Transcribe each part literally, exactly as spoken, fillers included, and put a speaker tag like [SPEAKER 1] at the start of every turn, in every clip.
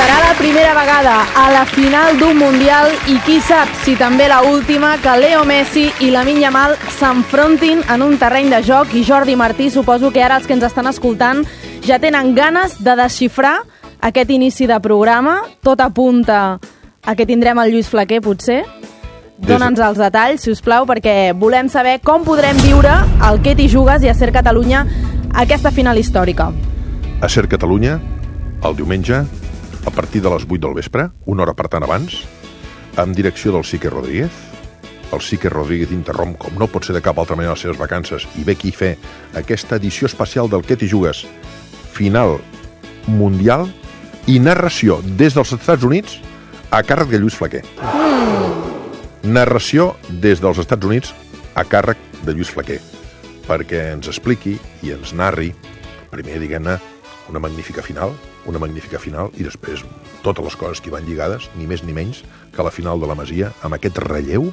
[SPEAKER 1] Serà la primera vegada a la final d'un Mundial i qui sap si també la última que Leo Messi i Lamine Yamal s'enfrontin en un terreny de joc. I Jordi Martí, suposo que ara els que ens estan escoltant ja tenen ganes de desxifrar aquest inici de programa. Tot apunta a que tindrem el Lluís Flaquer, potser. Dóna'ns els detalls, si us plau, perquè volem saber com podrem viure al Què t'hi jugues i a Ser Catalunya aquesta final històrica.
[SPEAKER 2] A Ser Catalunya, el diumenge, a partir de les vuit del vespre, una hora per tant abans, amb direcció del Sique Rodríguez. El Sique Rodríguez interromp, com no pot ser de cap altra manera, les seves vacances i ve aquí a fer aquesta edició especial del Què t'hi jugues, final mundial i narració des dels Estats Units a càrrec de Lluís Flaquer. Mm. Narració des dels Estats Units a càrrec de Lluís Flaquer, perquè ens expliqui i ens narri, primer, diguem-ne, una magnífica final, una magnífica final, i després totes les coses que hi van lligades, ni més ni menys que la final de la Masia, amb aquest relleu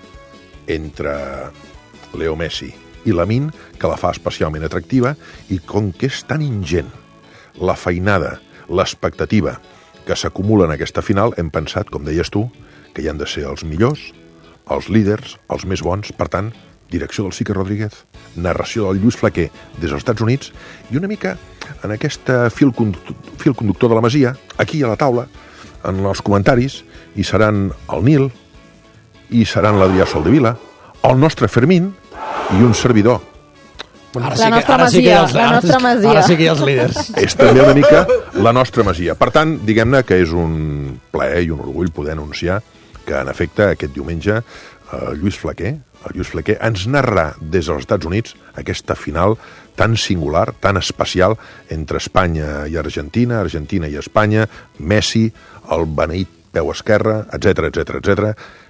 [SPEAKER 2] entre Leo Messi i Lamine, que la fa especialment atractiva, i com que és tan ingent la feinada, l'expectativa que s'acumula en aquesta final, hem pensat, com deies tu, que hi han de ser els millors, els líders, els més bons. Per tant, direcció del Sique Rodríguez, narració del Lluís Flaquer des dels Estats Units, i una mica en aquest fil conductor, fil conductor de la Masia, aquí a la taula, en els comentaris, hi seran el Nil, hi seran l'Adrià Soldevila, el nostre Fermín i un servidor.
[SPEAKER 1] Ara sí que, la nostra Masia, sí que els, la nostra Masia.
[SPEAKER 3] Ara sí que hi ha els líders.
[SPEAKER 2] És també una mica la nostra Masia. Per tant, diguem-ne que és un plaer i un orgull poder anunciar que, en efecte, aquest diumenge, eh, Lluís Flaquer, el Lluís Flaquer ens narrarà des dels Estats Units aquesta final tan singular, tan especial, entre Espanya i Argentina, Argentina i Espanya, Messi, el beneït peu esquerre, etcètera, etcètera, etcètera.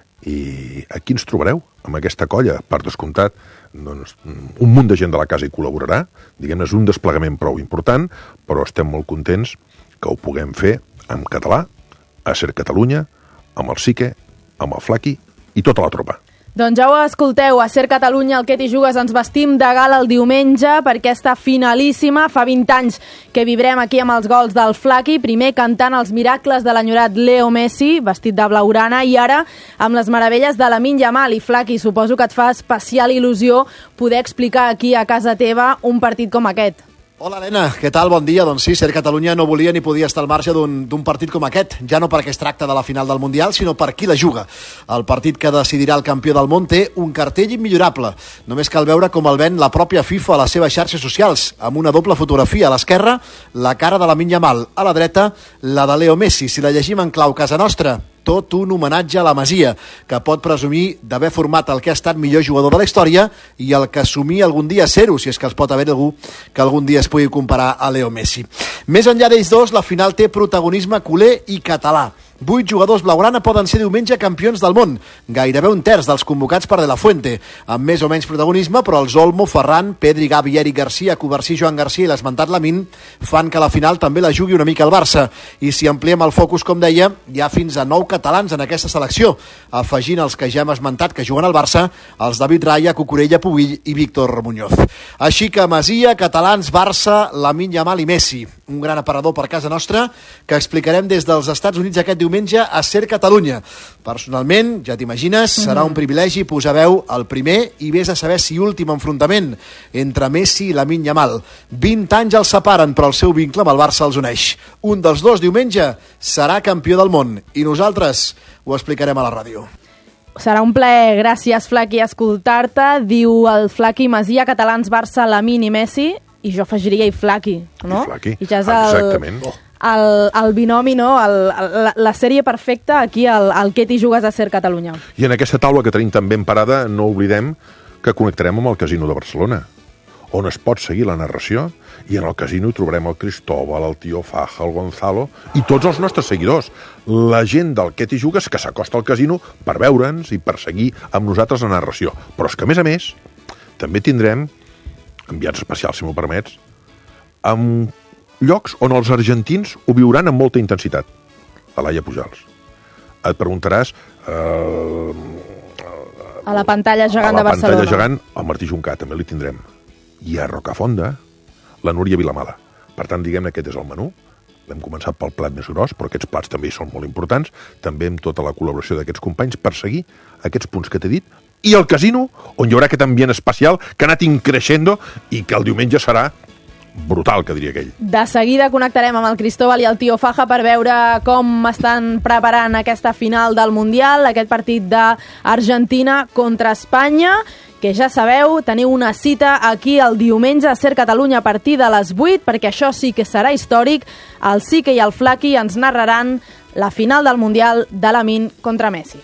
[SPEAKER 2] I aquí ens trobareu, amb aquesta colla, per descomptat, doncs, un munt de gent de la casa hi col·laborarà, diguem-ne, és un desplegament prou important, però estem molt contents que ho puguem fer en català, a Ser Catalunya, amb el Sique, amb el Flaqui i tota la tropa.
[SPEAKER 1] Doncs ja ho escolteu, a Ser Catalunya, el Què t'hi jugues, ens vestim de gala el diumenge per aquesta finalíssima. Fa vint anys que vibrem aquí amb els gols del Flaqui, primer cantant els miracles de l'enyorat Leo Messi, vestit de blaurana, i ara amb les meravelles de Lamine Yamal. I Flaqui, suposo que et fa especial il·lusió poder explicar aquí a casa teva un partit com aquest.
[SPEAKER 4] Hola, Helena, què tal? Bon dia. Doncs sí, Ser Catalunya no volia ni podia estar al marge d'un partit com aquest, ja no perquè es tracta de la final del Mundial, sinó per qui la juga. El partit que decidirà el campió del món té un cartell immillorable. Només cal veure com el ven la pròpia FIFA a les seves xarxes socials, amb una doble fotografia. A l'esquerra, la cara de Lamine Yamal, a la dreta, la de Leo Messi. Si la llegim en clau casa nostra, tot un homenatge a la Masia, que pot presumir d'haver format el que ha estat millor jugador de la història i el que assumia algun dia ser-ho, si és que es pot haver algú que algun dia es pugui comparar a Leo Messi. Més enllà d'ells dos, la final té protagonisme culer i català. Vuit jugadors blaugrana poden ser diumenge campions del món, gairebé un terç dels convocats per De La Fuente, amb més o menys protagonisme, però els Olmo, Ferran, Pedri, Gavi, Eric Garcia, Covarsí, Joan Garcia i l'esmentat Lamine fan que la final també la jugui una mica el Barça. I si ampliem el focus, com deia, hi ha fins a nou catalans en aquesta selecció, afegint els que ja hem esmentat que juguen al Barça, els David Raya, Cucurella, Pubill i Víctor Muñoz. Així que Masia, catalans, Barça, Lamine Yamal i Messi. Un gran aparador per casa nostra que explicarem des dels Estats Units aquest diumenge a Ser Catalunya. Personalment, ja t'imagines, serà un privilegi posar veu al primer i vés a saber si últim enfrontament entre Messi i Lamine Yamal. vint anys els separen, però el seu vincle amb el Barça els uneix. Un dels dos diumenge serà campió del món i nosaltres ho explicarem a la ràdio.
[SPEAKER 1] Serà un plaer, gràcies Flaqui, escoltar-te. Diu el Flaqui, Masia, catalans, Barça, Lamine i Messi, i jo afegiria i Flaqui, no?
[SPEAKER 2] I Flaqui,
[SPEAKER 1] I ja és el,
[SPEAKER 2] exactament.
[SPEAKER 1] El, el binomi, no? El, la, la sèrie perfecta aquí al, al Què t'hi jugues a Ser Catalunya.
[SPEAKER 2] I en aquesta taula que tenim tan ben parada, no oblidem que connectarem amb el Casino de Barcelona, on es pot seguir la narració, i en el casino trobarem el Cristóbal, el Tio Faja, el Gonzalo i tots els nostres seguidors. La gent del Què t'hi jugues que s'acosta al casino per veure'ns i per seguir amb nosaltres la narració. Però és que, a més a més, també tindrem enviats especials, si m'ho permets, amb llocs on els argentins ho viuran amb molta intensitat. A Laia Pujals. Et preguntaràs... Eh,
[SPEAKER 1] a la pantalla gegant de Barcelona.
[SPEAKER 2] A la pantalla gegant, el Martí Juncà també li tindrem. I a Rocafonda, la Núria Vilamala. Per tant, diguem-ne, aquest és el menú Hem començat pel plat més gros, però aquests plats també són molt importants, també amb tota la col·laboració d'aquests companys per seguir aquests punts que t'he dit, i el casino, on hi haurà aquest ambient especial que ha anat increixendo i que el diumenge serà brutal, que diria aquell.
[SPEAKER 1] De seguida connectarem amb el Cristóbal i el Tio Faja per veure com estan preparant aquesta final del Mundial, aquest partit d'Argentina contra Espanya, que ja sabeu, teniu una cita aquí el diumenge a Ser Catalunya a partir de les vuit, perquè això sí que serà històric. El Sique i el Flaqui ens narraran la final del Mundial de Lamine contra Messi.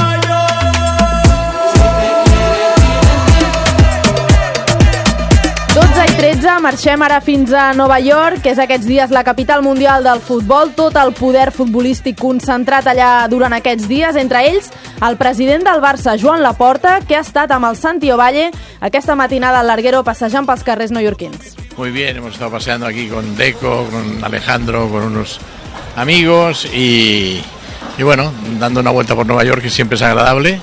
[SPEAKER 1] dotze i tretze, marxem ara fins a Nova York, que és aquests dies la capital mundial del futbol, tot el poder futbolístic concentrat allà durant aquests dies, entre ells el president del Barça, Joan Laporta, que ha estat amb el Santi Ovalle aquesta matinada al Larguero passejant pels carrers neoyorquins.
[SPEAKER 3] Muy bien, hemos estado paseando aquí con Deco, con Alejandro, con unos amigos y, y bueno, dando una vuelta por Nueva York, que siempre es agradable,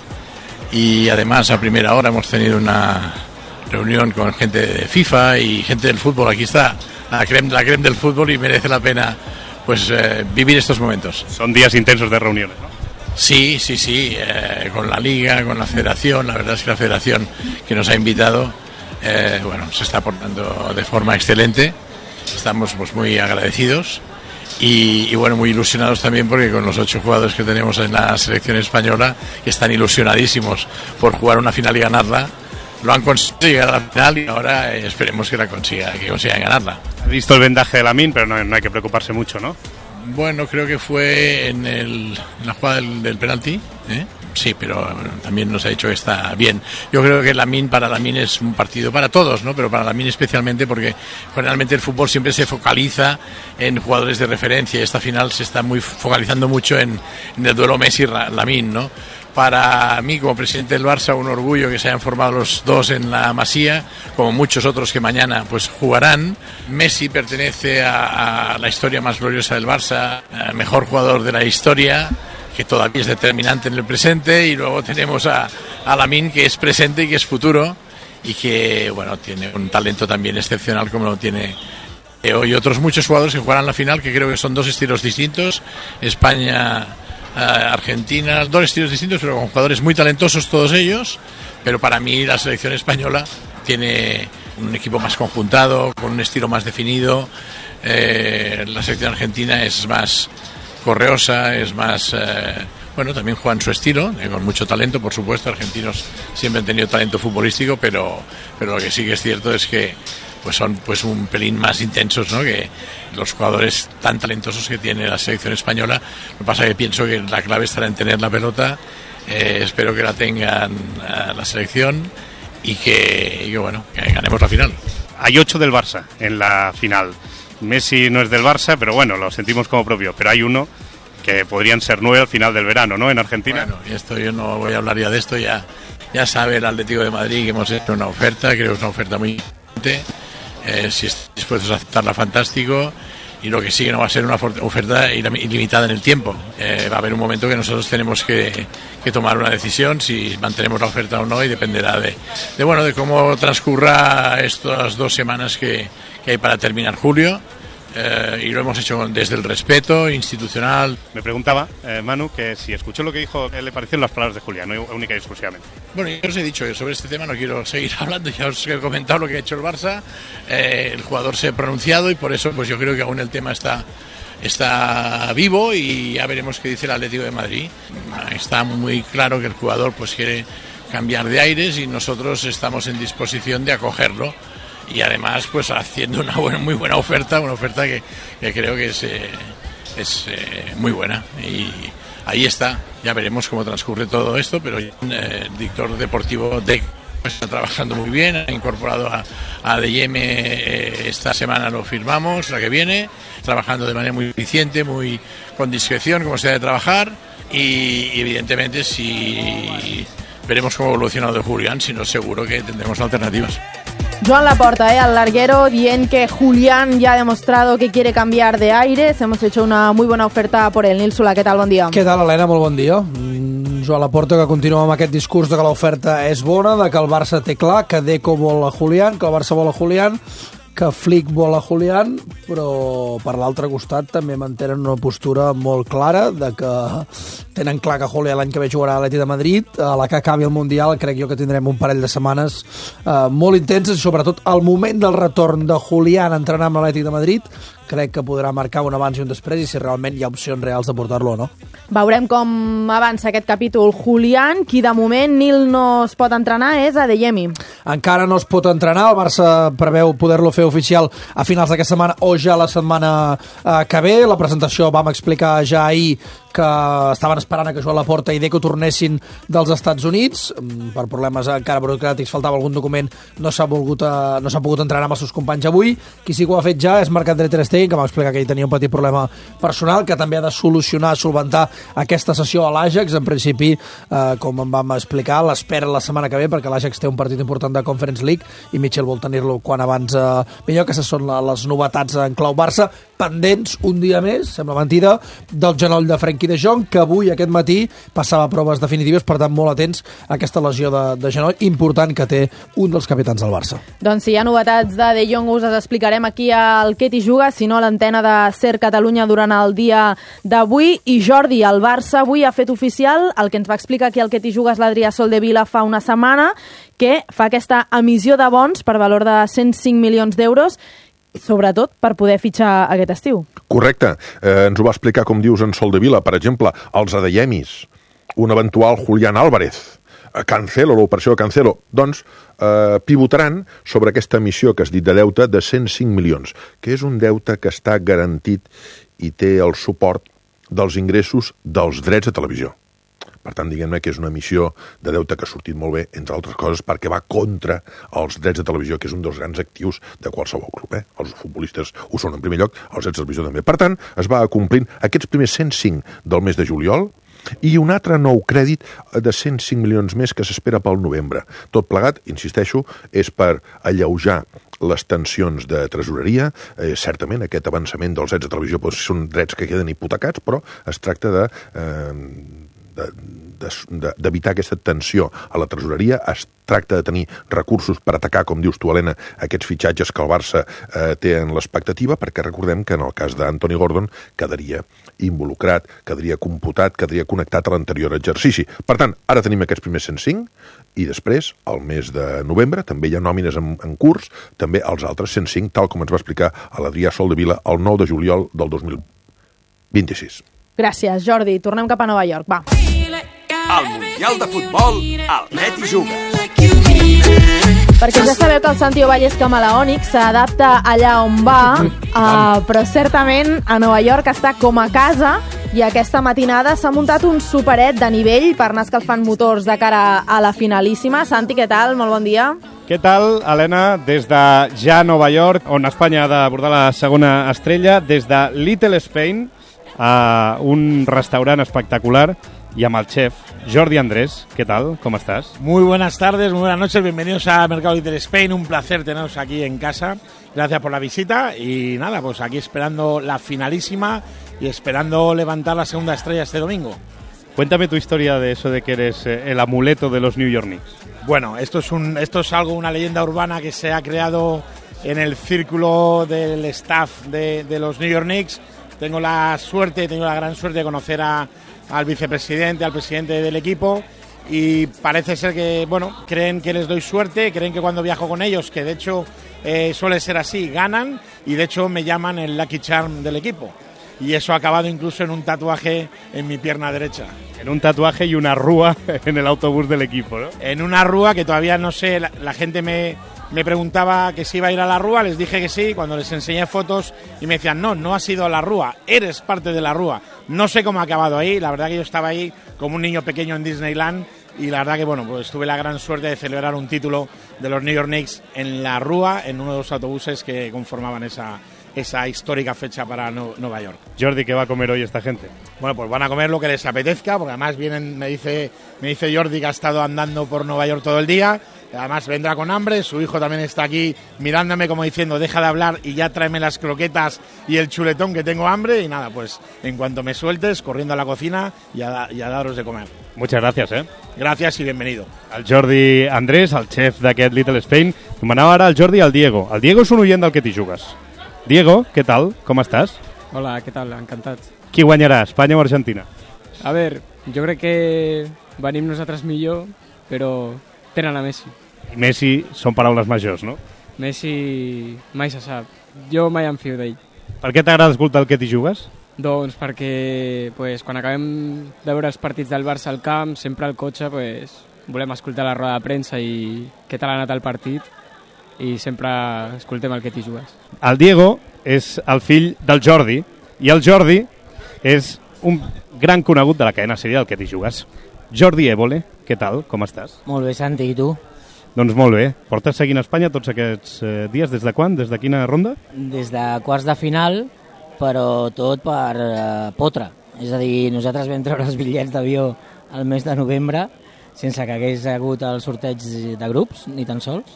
[SPEAKER 3] y además a primera hora hemos tenido una reunión con gente de FIFA y gente del fútbol. Aquí está la creme, la creme del fútbol y merece la pena pues eh, vivir estos momentos.
[SPEAKER 5] Son días intensos de reuniones, ¿no?
[SPEAKER 3] Sí, sí, sí, eh, con la Liga, con la Federación. La verdad es que la Federación que nos ha invitado eh, bueno, se está portando de forma excelente. Estamos pues muy agradecidos y, y bueno, muy ilusionados también, porque con los ocho jugadores que tenemos en la selección española, que están ilusionadísimos por jugar una final y ganarla, lo han conseguido llegar a la final y ahora eh, esperemos que la consiga, que consigan ganarla.
[SPEAKER 5] He visto el vendaje de Lamine, pero no, no hay que preocuparse mucho, ¿no?
[SPEAKER 3] Bueno, creo que fue en, el, en la jugada del, del penalti, ¿eh? Sí, pero bueno, también nos ha dicho que está bien. Yo creo que Lamine, para Lamine es un partido para todos, ¿no? Pero para Lamine especialmente, porque generalmente el fútbol siempre se focaliza en jugadores de referencia y esta final se está muy focalizando mucho en, en el duelo Messi-Lamine, ¿no? Para mí, como presidente del Barça, un orgullo que se hayan formado los dos en la Masía, como muchos otros que mañana pues jugarán. Messi pertenece a, a la historia más gloriosa del Barça, mejor jugador de la historia, que todavía es determinante en el presente, y luego tenemos a, a Lamine, que es presente y que es futuro, y que bueno, tiene un talento también excepcional como lo tiene Leo, y otros muchos jugadores que jugarán la final, que creo que son dos estilos distintos. España, Uh, Argentina, dos estilos distintos, pero con jugadores muy talentosos todos ellos. Pero para mí la selección española tiene un equipo más conjuntado, con un estilo más definido. Eh, la selección argentina es más correosa, es más... Eh, bueno, también juegan su estilo, eh, con mucho talento, por supuesto. Argentinos siempre han tenido talento futbolístico, pero, pero lo que sí que es cierto es que pues son pues un pelín más intensos, ¿no?, que los jugadores tan talentosos que tiene la selección española. Lo que pasa es que pienso que la clave estará en tener la pelota. Eh, espero que la tengan uh, la selección y que, y que bueno, que ganemos la final.
[SPEAKER 5] Hay ocho del Barça en la final. Messi no es del Barça, pero bueno, lo sentimos como propio. Pero hay uno que podrían ser nueve al final del verano, ¿no?, en Argentina.
[SPEAKER 3] Bueno, y esto yo no voy a hablar ya de esto. Ya, ya sabe el Atlético de Madrid que hemos hecho una oferta, creo que es una oferta muy importante. Eh, si están dispuestos a aceptarla, fantástico, y lo que sí que no va a ser una oferta ilimitada en el tiempo. Eh, va a haber un momento que nosotros tenemos que, que tomar una decisión, si mantenemos la oferta o no, y dependerá de, de, bueno, de cómo transcurra estas dos semanas que, que hay para terminar julio. Eh, y lo hemos hecho desde el respeto institucional.
[SPEAKER 5] Me preguntaba, eh, Manu, que si escuchó lo que dijo, ¿qué le parecieron las palabras de Julián, no única y exclusivamente?
[SPEAKER 3] Bueno, yo os he dicho que sobre este tema no quiero seguir hablando, ya os he comentado lo que ha hecho el Barça. Eh, el jugador se ha pronunciado y por eso pues yo creo que aún el tema está, está vivo, y ya veremos qué dice el Atlético de Madrid. Está muy claro que el jugador pues quiere cambiar de aires y nosotros estamos en disposición de acogerlo. Y además pues haciendo una buena, muy buena oferta, una oferta que, que creo que es, eh, es eh, muy buena, y ahí está. Ya veremos cómo transcurre todo esto, pero eh, el director deportivo D E C está trabajando muy bien, ha incorporado a, a D y M, eh, esta semana lo firmamos, la que viene, trabajando de manera muy eficiente, muy con discreción, como se debe trabajar, y, y evidentemente si veremos cómo evoluciona lo de Julián, si no seguro que tendremos alternativas.
[SPEAKER 1] Joan Laporta, eh, al Larguero, dient que Julián ya ha demostrado que quiere cambiar de aires. Hemos hecho una muy buena oferta por el Nil Solà. Què tal? Bon dia.
[SPEAKER 6] Què tal, Helena? Molt bon dia. Mm, Joan Laporta, que continua amb aquest discurs de que l'oferta és bona, de que el Barça té clar, que Deco vol a Julián, que el Barça vol a Julián, que Flick vol a Julián. però per l'altre costat també mantenen una postura molt clara de que tenen clar que Julián l'any que ve jugarà a l'Atlètic de Madrid. A la que acabi el Mundial crec jo que tindrem un parell de setmanes eh, molt intenses, i sobretot el moment del retorn de Julián a entrenar amb l'Atlètic de Madrid crec que podrà marcar un abans i un després, i si realment hi ha opcions reals de portar-lo o no.
[SPEAKER 1] Veurem com avança aquest capítol. Julián, qui de moment Nil no es pot entrenar, és Adeyemi.
[SPEAKER 6] Encara no es pot entrenar, el Barça preveu poder-lo fer oficial a finals d'aquesta setmana o ja la setmana eh, que ve. La presentació vam explicar ja ahir que estaven esperant a que Joan Laporta i Deco tornessin dels Estats Units. Per problemes encara burocràtics, faltava algun document, no s'ha volgut a, no s'ha pogut entrenar amb els seus companys avui. Qui sí que ho ha fet ja és Marc-André ter Stegen, que va explicar que ell tenia un petit problema personal que també ha de solucionar, solventar aquesta sessió a l'Ajax. En principi, eh, com en vam explicar, l'espera la setmana que ve, perquè l'Ajax té un partit important de Conference League i Mitchell vol tenir-lo quan abans eh, millor. Aquestes són les novetats en clau Barça. Pendents un dia més, sembla mentida, del genoll de Frenkie de Jong, que avui, aquest matí, passava proves definitives, per tant, molt atents a aquesta lesió de, de genoll important que té un dels capitans del Barça.
[SPEAKER 1] Doncs si hi ha novetats de De Jong us les explicarem aquí al Què t'hi juga, si no a l'antena de Ser Catalunya durant el dia d'avui. I Jordi, el Barça avui ha fet oficial el que ens va explicar aquí al Què t'hi juga l'Adrià Soldevila fa una setmana, que fa aquesta emissió de bons per valor de cent cinc milions d'euros, sobretot per poder fitxar aquest estiu.
[SPEAKER 2] Correcte. Eh, ens ho va explicar, com dius, en Soldevila. Per exemple, els Adeyemis, un eventual Julián Álvarez, Cancelo, l'operació de Cancelo, doncs eh, pivotaran sobre aquesta emissió que has dit de deute de cent cinc milions, que és un deute que està garantit i té el suport dels ingressos dels drets de televisió. Per tant, diguem-ne que és una emissió de deute que ha sortit molt bé, entre altres coses, perquè va contra els drets de televisió, que és un dels grans actius de qualsevol club. Eh? Els futbolistes ho són en primer lloc, els drets de televisió també. Per tant, es va complint aquests primers cent cinc del mes de juliol i un altre nou crèdit de cent cinc milions més que s'espera pel novembre. Tot plegat, insisteixo, és per alleujar les tensions de tresoreria. Eh, certament aquest avançament dels drets de televisió doncs, són drets que queden hipotecats, però es tracta de... Eh, d'evitar de, de, aquesta tensió a la tresoreria. Es tracta de tenir recursos per atacar, com dius tu, Helena, aquests fitxatges que el Barça eh, té en l'expectativa, perquè recordem que en el cas d'Anthony Gordon quedaria involucrat, quedaria computat, quedaria connectat a l'anterior exercici. Per tant, ara tenim aquests primers cent cinc i després, al mes de novembre, també hi ha nòmines en, en curs, també els altres cent cinc, tal com ens va explicar a l'Adrià Soldevila el nou de juliol del dos mil vint-i-sis.
[SPEAKER 1] Gràcies, Jordi. Tornem cap a Nova York. Va.
[SPEAKER 7] Al Mundial de Futbol, al Què t'hi juga.
[SPEAKER 1] Perquè ja sabeu que el Santi Ovalles camaleònic s'adapta allà on va, uh, però certament a Nova York està com a casa, i aquesta matinada s'ha muntat un superet de nivell per anar escalfant motors de cara a la finalíssima. Santi, què tal? Molt bon dia.
[SPEAKER 5] Què tal, Helena? Des de ja Nova York, on Espanya ha d'abordar la segona estrella, des de Little Spain, a un restaurant espectacular y a el chef Jordi Andrés. ¿Qué tal? ¿Cómo estás?
[SPEAKER 8] Muy buenas tardes, muy buenas noches, bienvenidos a Mercado Little Spain, un placer teneros aquí en casa, gracias por la visita y nada, pues aquí esperando la finalísima y esperando levantar la segunda estrella este domingo.
[SPEAKER 5] Cuéntame tu historia de eso de que eres el amuleto de los New York Knicks.
[SPEAKER 8] Bueno, esto es, un, esto es algo, una leyenda urbana que se ha creado en el círculo del staff de, de los New York Knicks. Tengo la suerte, tengo la gran suerte de conocer a, al vicepresidente, al presidente del equipo, y parece ser que, bueno, creen que les doy suerte, creen que cuando viajo con ellos, que de hecho eh, suele ser así, ganan, y de hecho me llaman el Lucky Charm del equipo. Y eso ha acabado incluso en un tatuaje en mi pierna derecha.
[SPEAKER 5] En un tatuaje y una rúa en el autobús del equipo, ¿no?
[SPEAKER 8] En una rúa que todavía no sé, la, la gente me... Me preguntaba que si iba a ir a la Rúa, les dije que sí, cuando les enseñé fotos y me decían, no, no has ido a la Rúa, eres parte de la Rúa. No sé cómo ha acabado ahí, la verdad que yo estaba ahí como un niño pequeño en Disneyland y la verdad que, bueno, pues tuve la gran suerte de celebrar un título de los New York Knicks en la Rúa, en uno de los autobuses que conformaban esa, esa histórica fecha para no, Nueva York.
[SPEAKER 5] Jordi, ¿qué va a comer hoy esta gente?
[SPEAKER 8] Bueno, pues van a comer lo que les apetezca, porque además vienen, me dice, me dice Jordi que ha estado andando por Nueva York todo el día. Además vendrá con hambre, su hijo también está aquí mirándome como diciendo deja de hablar y ya tráeme las croquetas y el chuletón que tengo hambre y nada, pues en cuanto me sueltes, corriendo a la cocina y a, y a daros de comer.
[SPEAKER 5] Muchas gracias, eh?
[SPEAKER 8] Gràcies i bienvenido.
[SPEAKER 5] El Jordi Andrés, el xef d'aquest Little Spain. Demanava ara el Jordi al Diego. El Diego és un oient del Que t'hi jugues. Diego, què tal? Com estàs?
[SPEAKER 9] Hola, què tal? Encantat.
[SPEAKER 5] Qui guanyarà, Espanya o Argentina?
[SPEAKER 9] A veure, jo crec que venim nosaltres millor, però tenen a Messi.
[SPEAKER 5] I Messi són paraules majors, no?
[SPEAKER 9] Messi mai se sap. Jo mai em fio d'ell.
[SPEAKER 5] Per què t'agrada escoltar el que t'hi jugues?
[SPEAKER 9] Doncs perquè pues, quan acabem de veure els partits del Barça al camp, sempre al cotxe pues, volem escoltar la roda de premsa i què tal ha anat el partit i sempre escoltem el que t'hi jugues.
[SPEAKER 5] El Diego és el fill del Jordi i el Jordi és un gran conegut de la cadena sèrie del que t'hi jugues. Jordi Évole, què tal? Com estàs?
[SPEAKER 10] Molt bé, Santi, i tu?
[SPEAKER 5] Doncs molt bé. Portes seguint Espanya tots aquests eh, dies? Des de quan? Des de quina ronda?
[SPEAKER 10] Des de quarts de final, però tot per eh, potre. És a dir, nosaltres vam treure els bitllets d'avió al mes de novembre sense que hagués hagut el sorteig de grups, ni tan sols.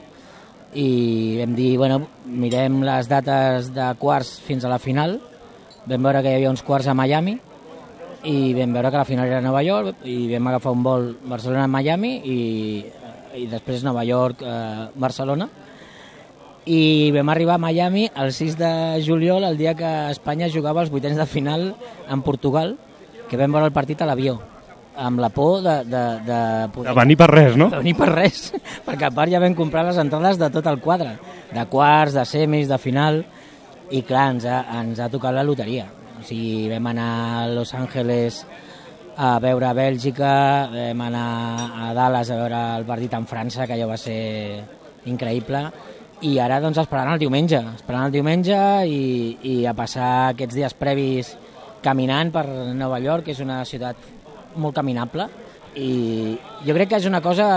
[SPEAKER 10] I vam dir, bueno, mirem les dates de quarts fins a la final. Vam veure que hi havia uns quarts a Miami i vam veure que la final era a Nova York i vam agafar un vol Barcelona-Miami i, i després Nova York-Barcelona. I vam arribar a Miami el sis de juliol, el dia que Espanya jugava els vuitens de final en Portugal, que vam veure el partit a l'avió, amb la por de... De, de, poder...
[SPEAKER 5] de venir per res, no?
[SPEAKER 10] De venir per res, perquè a part ja vam comprar les entrades de tot el quadre, de quarts, de semis, de final, i clar, ens ha, ens ha tocat la loteria. O sigui, vam anar a Los Angeles a veure Bèlgica, vam anar a Dallas a veure el partit en França, que allò va ser increïble, i ara doncs esperant el diumenge, esperant el diumenge i, i a passar aquests dies previs caminant per Nova York, que és una ciutat molt caminable, i jo crec que és una cosa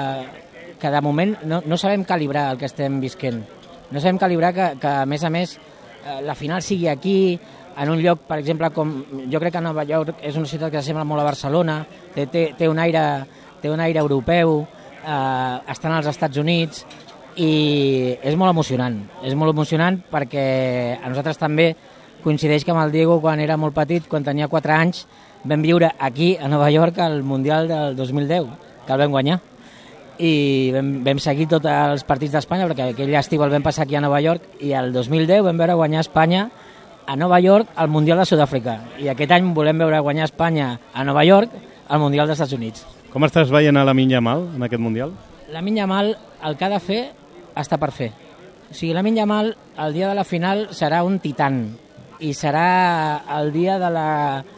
[SPEAKER 10] que de moment no, no sabem calibrar el que estem visquent. No sabem calibrar que, que a més a més, la final sigui aquí, en un lloc, per exemple, com jo crec que Nova York és una ciutat que s'assembla molt a Barcelona, té, té, té, un, aire, té un aire europeu, eh, estan als Estats Units, i és molt emocionant. És molt emocionant perquè a nosaltres també coincideix que amb el Diego, quan era molt petit, quan tenia quatre anys, vam viure aquí, a Nova York, el Mundial del dos mil deu, que el vam guanyar. I vam, vam seguir tots els partits d'Espanya, perquè aquell estiu el vam passar aquí a Nova York, i el dos mil deu vam veure guanyar Espanya a Nova York al Mundial de Sud-àfrica. I aquest any volem veure guanyar Espanya a Nova York al Mundial dels Estats Units.
[SPEAKER 5] Com estàs veient a Lamine Yamal en aquest Mundial?
[SPEAKER 10] Lamine Yamal, el que ha de fer, està per fer. O sigui, Lamine Yamal, el dia de la final, serà un titan. I serà el dia de la,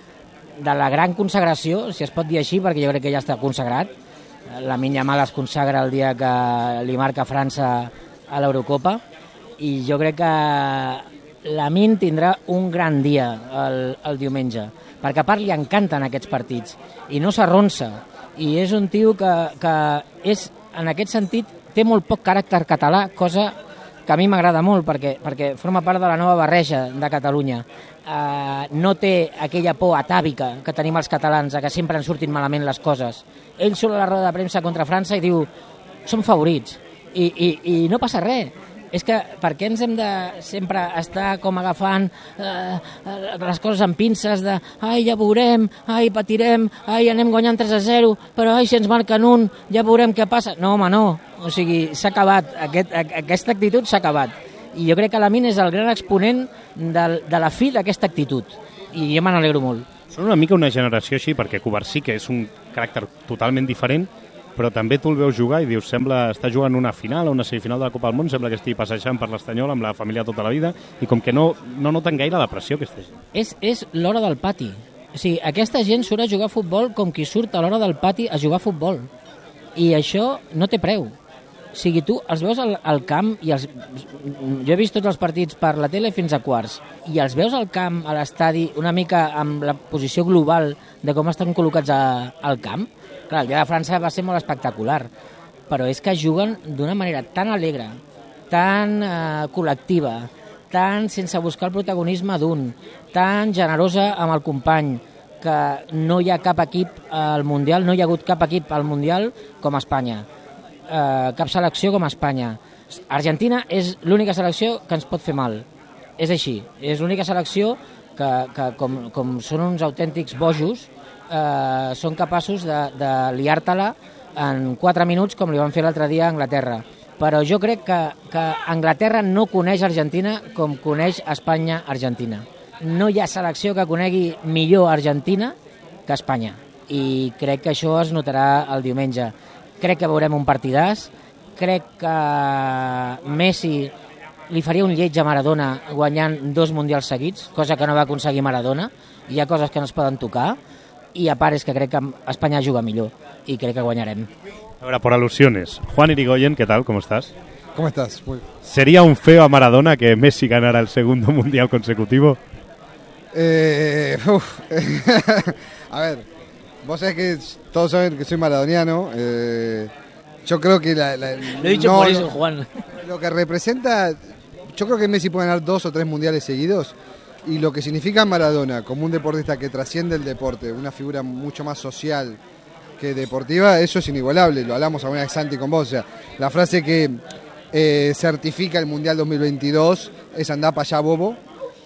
[SPEAKER 10] de la gran consagració, si es pot dir així, perquè jo crec que ja està consagrat. Lamine Yamal es consagra el dia que li marca França a l'Eurocopa. I jo crec que Lamine tindrà un gran dia el, el diumenge, perquè a part li encanten aquests partits i no s'arronsa, i és un tio que, que és, en aquest sentit, té molt poc caràcter català, cosa que a mi m'agrada molt perquè, perquè forma part de la nova barreja de Catalunya. Uh, no té aquella por atàvica que tenim els catalans, que sempre ens surtin malament les coses. Ell surt a la roda de premsa contra França i diu som favorits, i, i, i no passa res. És que per què ens hem de sempre estar com agafant eh, les coses amb pinces de ai, ja veurem, ai, patirem, ai, anem guanyant tres a zero, però ai, si ens marquen un, ja veurem què passa. No, home, no. O sigui, s'ha acabat. Aquest, aquesta actitud s'ha acabat. I jo crec que Lamine és el gran exponent de, de la fi d'aquesta actitud. I jo me n'alegro molt.
[SPEAKER 5] Són una mica una generació així, perquè Covarsí, que és un caràcter totalment diferent, però també tu el veus jugar i dius, sembla estar jugant una final o una semifinal de la Copa del Món, sembla que estigui passejant per l'Estanyol amb la família tota la vida, i com que no, no noten gaire la pressió que estiguin.
[SPEAKER 10] És, és l'hora del pati. O sigui, aquesta gent surt a jugar a futbol com qui surt a l'hora del pati a jugar a futbol. I això no té preu. O sigui, tu els veus al, al camp, i els, jo he vist tots els partits per la tele fins a quarts, i els veus al camp, a l'estadi, una mica amb la posició global de com estan col·locats a, al camp. Clar, el dia de França va ser molt espectacular, però és que juguen d'una manera tan alegre, tan eh, col·lectiva, tan sense buscar el protagonisme d'un, tan generosa amb el company, que no hi ha cap equip al Mundial, no hi ha hagut cap equip al Mundial com Espanya, eh, cap selecció com Espanya. Argentina és l'única selecció que ens pot fer mal, és així, és l'única selecció que, que com, com són uns autèntics bojos, Eh, són capaços de, de liar-te-la en quatre minuts, com li van fer l'altre dia a Anglaterra. però jo crec que, que Anglaterra no coneix Argentina com coneix Espanya Argentina. No hi ha selecció que conegui millor Argentina que Espanya, i crec que això es notarà el diumenge. Crec que veurem un partidàs, crec que Messi li faria un lleig a Maradona guanyant dos mundials seguits, cosa que no va aconseguir Maradona. Hi ha coses que no es poden tocar, y a part és que crec que Espanya juga millor y crec que guanyarem.
[SPEAKER 5] Ahora, por alusiones, Juan Irigoyen, ¿qué tal? ¿Cómo estás?
[SPEAKER 11] ¿Cómo estás? Muy...
[SPEAKER 5] ¿Sería un feo a Maradona que Messi ganara el segundo mundial consecutivo?
[SPEAKER 11] Eh, uf. A ver, vos sabés que todos saben que soy maradoniano. Eh, yo creo que la, la,
[SPEAKER 10] lo he dicho
[SPEAKER 11] no,
[SPEAKER 10] por eso, Juan.
[SPEAKER 11] Lo que representa, yo creo que Messi puede ganar dos o tres mundiales seguidos, y lo que significa Maradona como un deportista que trasciende el deporte, una figura mucho más social que deportiva, eso es inigualable. Lo hablamos alguna vez, Santi, con vos. O sea, la frase que eh, certifica el Mundial dos mil veintidós es andá pa' allá, bobo,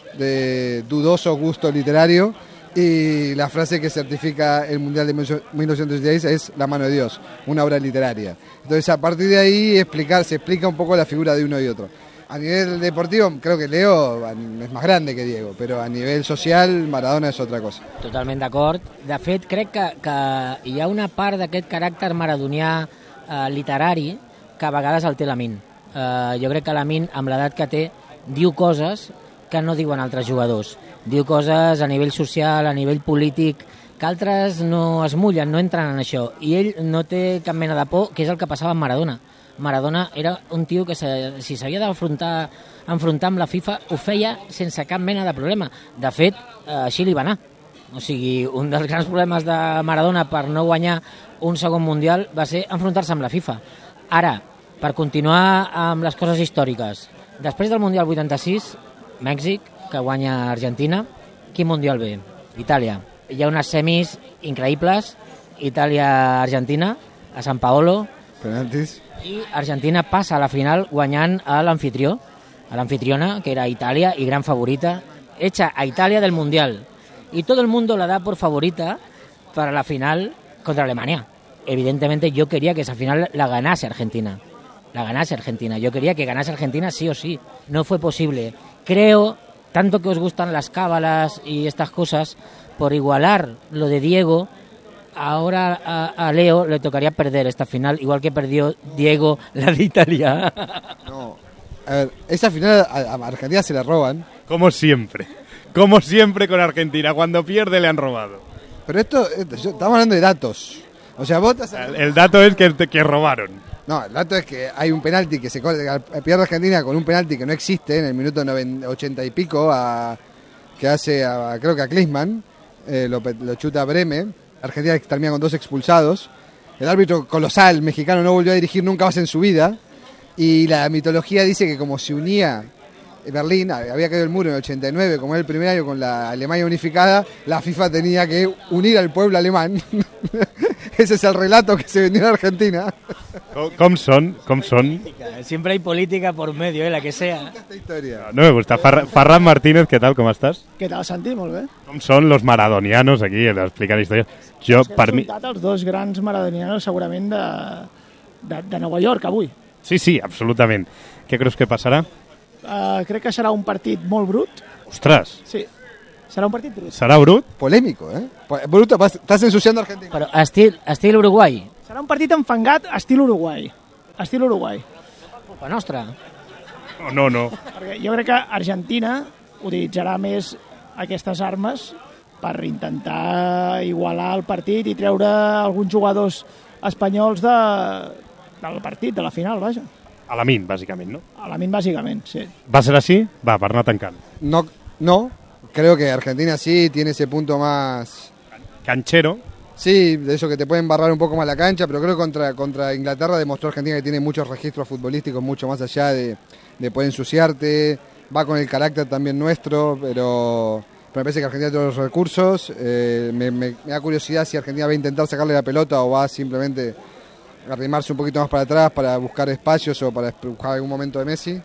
[SPEAKER 11] de dudoso gusto literario, y la frase que certifica el Mundial de mil novecientos dieciséis es la mano de Dios, una obra literaria. Entonces, a partir de ahí explicar, se explica un poco la figura de uno y otro. A nivel deportivo, creo que Leo es más grande que Diego, però a nivell social, Maradona és altra cosa.
[SPEAKER 10] Totalment d'acord. De fet, crec que, que hi ha una part d'aquest caràcter maradonià eh, literari que a vegades el té Lamine. Eh, jo crec que Lamine, amb l'edat que té, diu coses que no diuen altres jugadors. Diu coses a nivell social, a nivell polític, que altres no es mullen, no entren en això. I ell no té cap mena de por, que és el que passava amb Maradona. Maradona era un tio que se, si s'havia d'afrontar enfrontar amb la FIFA ho feia sense cap mena de problema. De fet, així li va anar. O sigui, un dels grans problemes de Maradona per no guanyar un segon mundial va ser enfrontar-se amb la FIFA. Ara, per continuar amb les coses històriques, després del Mundial vuitanta-sis, Mèxic, que guanya Argentina, quin mundial ve? Itàlia. Hi ha unes semis increïbles, Itàlia-Argentina, a San Paolo.
[SPEAKER 11] Penaltis.
[SPEAKER 10] I Argentina passa a la final guanyant a l'anfitrió, a l'anfitriona, que era Italia y gran favorita, hecha a Italia del Mundial. Y todo el mundo la da por favorita para la final contra Alemania. Evidentemente yo quería que esa final la ganase Argentina. La ganase Argentina. Yo quería que ganase Argentina sí o sí. No fue posible. Creo, tanto que os gustan las cábalas y estas cosas, por igualar lo de Diego, ahora a, a Leo le tocaría perder esta final, igual que perdió Diego la de Italia.
[SPEAKER 11] No, a ver, esa final a, a Argentina se la roban.
[SPEAKER 5] Como siempre, como siempre con Argentina, cuando pierde le han robado.
[SPEAKER 11] Pero esto, esto estamos hablando de datos. O sea, vos estás...
[SPEAKER 5] el, el dato es que, que robaron.
[SPEAKER 11] No, el dato es que hay un penalti que se pierde Argentina con un penalti que no existe en el minuto ochenta y pico, a, que hace, a, creo que a Klinsmann, eh, lo, lo chuta a Breme. Argentina termina con dos expulsados. El árbitro colosal mexicano no volvió a dirigir nunca más en su vida. Y la mitología dice que como se unía Berlín, había caído el muro en el ochenta y nueve, como era el primer año con la Alemania unificada, la FIFA tenía que unir al pueblo alemán. Ese es el relato que se vendió en Argentina.
[SPEAKER 5] ¿Cómo son? ¿Cómo son?
[SPEAKER 10] Siempre hay política por medio, eh, la que sea.
[SPEAKER 11] Esta historia.
[SPEAKER 5] No me gusta. Ferran Ferran Martínez, ¿qué tal? ¿Cómo estás?
[SPEAKER 12] Què tal, Santi? Molt bé.
[SPEAKER 5] Com són los maradonianos aquí, explicant històries? Jo,
[SPEAKER 12] és que
[SPEAKER 5] per
[SPEAKER 12] han
[SPEAKER 5] mi...
[SPEAKER 12] resultat els dos grans maradonianos segurament de, de, de Nova York avui.
[SPEAKER 5] Sí, sí, absolutament. Què creus que passarà?
[SPEAKER 12] Uh, crec que serà un partit molt brut.
[SPEAKER 5] Ostres!
[SPEAKER 12] Sí, serà un partit brut.
[SPEAKER 5] Serà brut?
[SPEAKER 11] Polèmico, eh? Bruto, estàs ensuciando Argentina.
[SPEAKER 10] Però estil, estil Uruguai.
[SPEAKER 12] Serà un partit enfangat estil Uruguai. Estil Uruguai.
[SPEAKER 10] Culpa nostra.
[SPEAKER 5] No, no, no.
[SPEAKER 12] Perquè jo crec que Argentina utilitzarà més aquestes armes per intentar igualar el partit i treure alguns jugadors espanyols de, del partit, de la final, vaja.
[SPEAKER 5] A la min, bàsicament, ¿no?
[SPEAKER 12] A la min, bàsicament, sí.
[SPEAKER 5] ¿Va a ser así? Va, per anar tancant.
[SPEAKER 11] No, no, creo que Argentina sí tiene ese punto más...
[SPEAKER 5] Canchero.
[SPEAKER 11] Sí, de eso que te pueden barrar un poco más la cancha, pero creo que contra, contra Inglaterra demostró Argentina que tiene muchos registros futbolísticos, mucho más allá de, de poder ensuciarte, va con el carácter también nuestro, pero, pero me parece que Argentina tiene los recursos. Eh, me, me, me da curiosidad si Argentina va a intentar sacarle la pelota o va simplemente arrimarse un poquito más para atrás para buscar espacios o para buscar algún momento de Messi.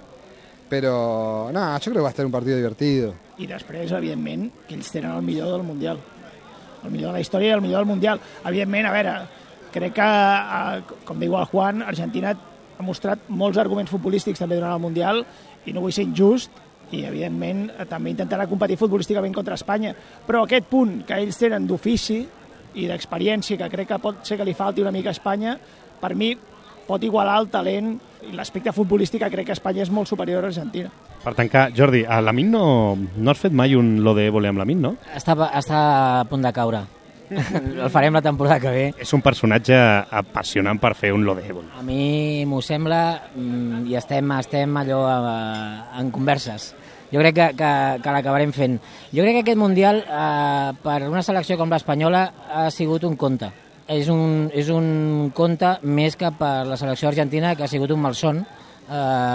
[SPEAKER 11] Però, no, jo crec que va estar un partit divertido.
[SPEAKER 12] I després, evidentment, que ells tenen el millor del Mundial. El millor de la història i el millor del Mundial. Evidentment, a veure, crec que, com diu el Juan, Argentina ha mostrat molts arguments futbolístics també durant el Mundial i no vull ser injust i evidentment també intentarà competir futbolísticament contra Espanya, però aquest punt que ells tenen d'ofici i d'experiència que crec que pot ser que li falti una mica a Espanya, per mi pot igualar el talent i l'aspecte futbolístic que crec que Espanya és molt superior a Argentina.
[SPEAKER 5] Per tancar, Jordi, a Lamine no, no has fet mai un lo de voler amb Lamine, no?
[SPEAKER 10] Està, està a punt de caure. El farem la temporada que ve.
[SPEAKER 5] És un personatge apassionant per fer un lo de voler.
[SPEAKER 10] A mi m'ho sembla i estem, estem allò a, en converses. Jo crec que, que, que l'acabarem fent. Jo crec que aquest Mundial, eh, per una selecció com l'espanyola, ha sigut un conte. És un, és un conte més que per la selecció argentina, que ha sigut un malson. Uh,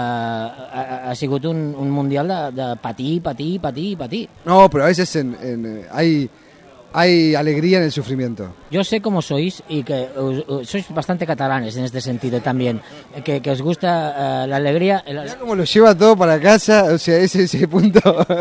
[SPEAKER 10] ha, ha sigut un, un mundial de, de patir, patir, patir, patir.
[SPEAKER 11] No, pero a veces en, en, hay, hay alegría en el sufrimiento.
[SPEAKER 10] Yo sé cómo sois y que os, os, sois bastante catalanes en este sentido también, que, que os gusta uh, la alegría. El...
[SPEAKER 11] Mirá cómo lo lleva todo para casa, o sea, ese ese punto.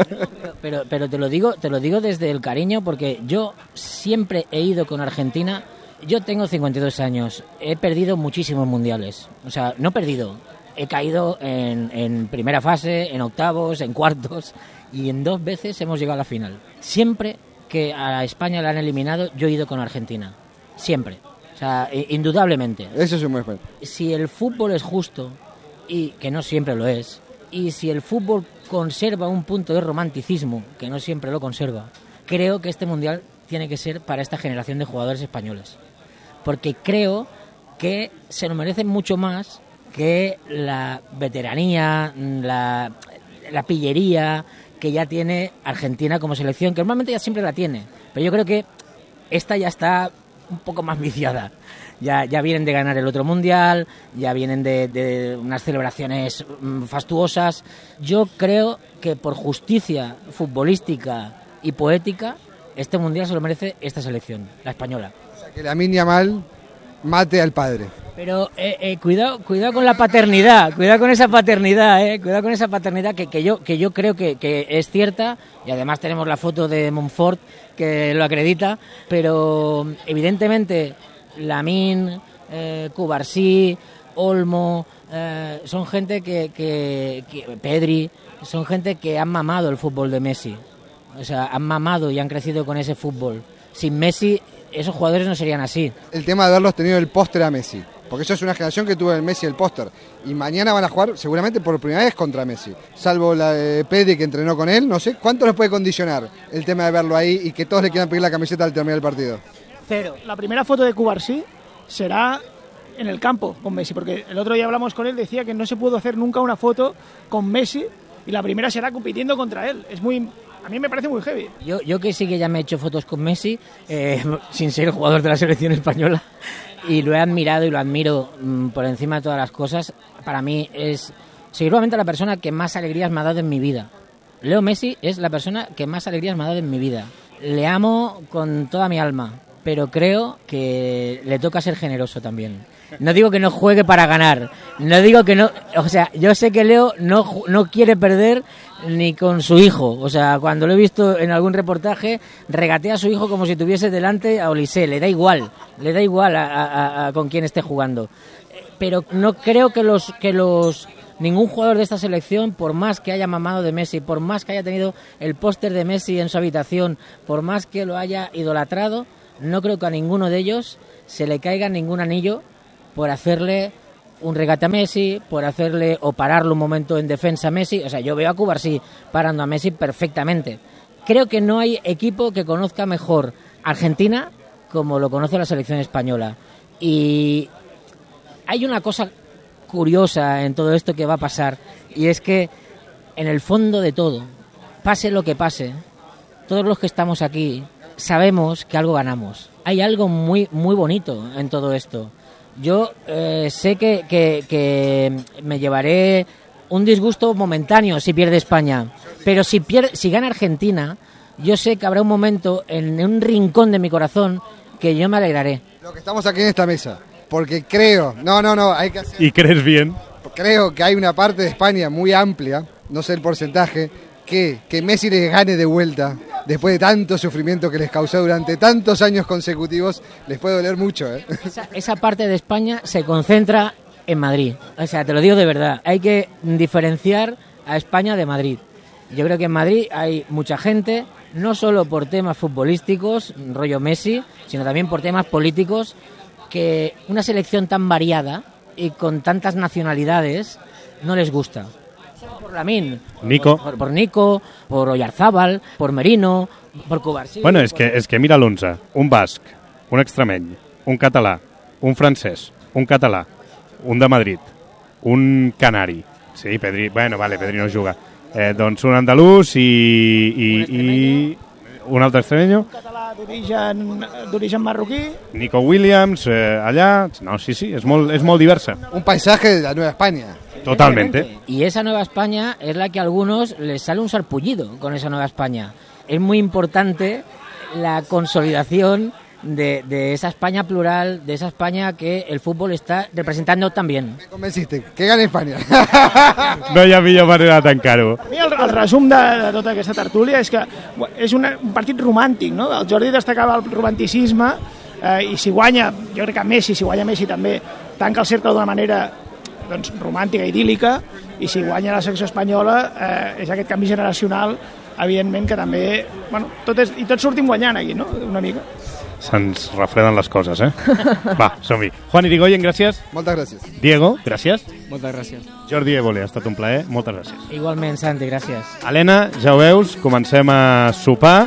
[SPEAKER 10] pero, pero te lo digo, te lo digo desde el cariño, porque yo siempre he ido con Argentina. Yo tengo cincuenta y dos años, he perdido muchísimos mundiales, o sea, no perdido. He caído en, en primera fase, en octavos, en cuartos, y en dos veces hemos llegado a la final. Siempre que a España la han eliminado, yo he ido con Argentina. Siempre. O sea, indudablemente.
[SPEAKER 11] Eso es un buen ejemplo.
[SPEAKER 10] Si el fútbol es justo, y que no siempre lo es, y si el fútbol conserva un punto de romanticismo, que no siempre lo conserva, creo que este Mundial tiene que ser para esta generación de jugadores españoles. Porque creo que se lo merecen mucho más que la veteranía, la, la pillería que ya tiene Argentina como selección, que normalmente ya siempre la tiene, pero yo creo que esta ya está un poco más viciada. Ya, ya vienen de ganar el otro Mundial, ya vienen de, de unas celebraciones fastuosas. Yo creo que por justicia futbolística y poética, este Mundial se lo merece esta selección, la española.
[SPEAKER 11] O sea, que Lamine Yamal mate al padre.
[SPEAKER 10] Pero eh, eh, cuidado, cuidado con la paternidad, cuidado con esa paternidad, eh, cuidado con esa paternidad que, que yo que yo creo que, que es cierta, y además tenemos la foto de Montfort que lo acredita, pero evidentemente Lamine, eh, Cubarsí, Olmo, eh, son gente que, que, que Pedri, son gente que han mamado el fútbol de Messi, o sea, han mamado y han crecido con ese fútbol. Sin Messi esos jugadores no serían así.
[SPEAKER 11] El tema de haberlos tenido el póster a Messi. Porque eso es una generación que tuvo el Messi el póster. Y mañana van a jugar seguramente por primera vez contra Messi. Salvo la de Pedri que entrenó con él, no sé. ¿Cuánto les puede condicionar el tema de verlo ahí y que todos le quieran pedir la camiseta al terminar el partido?
[SPEAKER 12] Cero. La primera foto de Cubarsí será en el campo con Messi. Porque el otro día hablamos con él, decía que no se pudo hacer nunca una foto con Messi. Y la primera será compitiendo contra él. Es muy... A mí me parece muy heavy.
[SPEAKER 10] Yo, yo que sí que ya me he hecho fotos con Messi, eh, sin ser jugador de la selección española, y lo he admirado y lo admiro mmm, por encima de todas las cosas. Para mí es seguramente la persona que más alegrías me ha dado en mi vida. Leo Messi es la persona que más alegrías me ha dado en mi vida. Le amo con toda mi alma, pero creo que le toca ser generoso también. No digo que no juegue para ganar, no digo que no, o sea, yo sé que Leo no, no quiere perder ni con su hijo, o sea, cuando lo he visto en algún reportaje, regatea a su hijo como si tuviese delante a Olise, le da igual, le da igual a, a, a con quién esté jugando, pero no creo que los, que los, ningún jugador de esta selección, por más que haya mamado de Messi, por más que haya tenido el póster de Messi en su habitación, por más que lo haya idolatrado, no creo que a ninguno de ellos se le caiga ningún anillo por hacerle un regate a Messi, por hacerle o pararlo un momento en defensa a Messi. O sea, yo veo a Cubarsí parando a Messi perfectamente. Creo que no hay equipo que conozca mejor Argentina como lo conoce la selección española. Y hay una cosa curiosa en todo esto que va a pasar, y es que en el fondo de todo, pase lo que pase, todos los que estamos aquí sabemos que algo ganamos. Hay algo muy, muy bonito en todo esto. Yo eh, sé que, que, que me llevaré un disgusto momentáneo si pierde España, pero si, pierde, si gana Argentina, yo sé que habrá un momento en un rincón de mi corazón que yo me alegraré.
[SPEAKER 11] Lo que estamos aquí en esta mesa, porque creo, no, no, no, hay que hacer...
[SPEAKER 5] ¿Y crees bien?
[SPEAKER 11] Creo que hay una parte de España muy amplia, no sé el porcentaje, que, que Messi les gane de vuelta, después de tanto sufrimiento que les causó durante tantos años consecutivos, les puede doler mucho, ¿eh?
[SPEAKER 10] Esa, esa parte de España se concentra en Madrid. O sea, te lo digo de verdad, hay que diferenciar a España de Madrid. Yo creo que en Madrid hay mucha gente, no solo por temas futbolísticos, rollo Messi, sino también por temas políticos, que una selección tan variada y con tantas nacionalidades no les gusta. Por Lamine,
[SPEAKER 5] Nico.
[SPEAKER 10] Por, por Nico, por Oyarzábal, por Merino, por Cubarsí...
[SPEAKER 5] Bueno, és que, és que mira l'onze. Un basc, un extremeny, un català, un francès, un català, un de Madrid, un canari. Sí, Pedri, bueno, vale, Pedri no juga. Eh, doncs un andalús i, i, i un altre extremeño.
[SPEAKER 12] Un català d'origen marroquí.
[SPEAKER 5] Nico Williams, eh, allà... No, sí, sí, és molt, és molt diversa.
[SPEAKER 11] Un paisaje de la Nueva España.
[SPEAKER 5] Totalmente.
[SPEAKER 10] Y esa Nueva España es la que a algunos les sale un sarpullido con esa Nueva España. Es muy importante la consolidación de, de esa España plural, de esa España que el fútbol está representando también.
[SPEAKER 11] Me convenciste, que gane España.
[SPEAKER 5] No hi ha millor manera de tancar-ho.
[SPEAKER 12] A mi el, el resum de, de tota aquesta tertúlia és que és una, un partit romàntic, no? El Jordi destacava el romanticisme eh, i si guanya, jo crec que Messi, si guanya Messi també tanca el cercle d'una manera doncs, romàntica, idíl·lica, i si guanya la selecció espanyola eh, és aquest canvi generacional, evidentment que també, bueno, tot és, i tots sortim guanyant aquí, no?, una mica.
[SPEAKER 5] Se'ns refreden les coses, eh? Va, som-hi. Juan Irigoyen, gràcies.
[SPEAKER 11] Moltes gràcies.
[SPEAKER 5] Diego, gràcies.
[SPEAKER 9] Moltes gràcies.
[SPEAKER 5] Jordi Évole, ha estat un plaer. Moltes gràcies.
[SPEAKER 10] Igualment, Santi, gràcies.
[SPEAKER 5] Helena, ja ho veus, comencem a sopar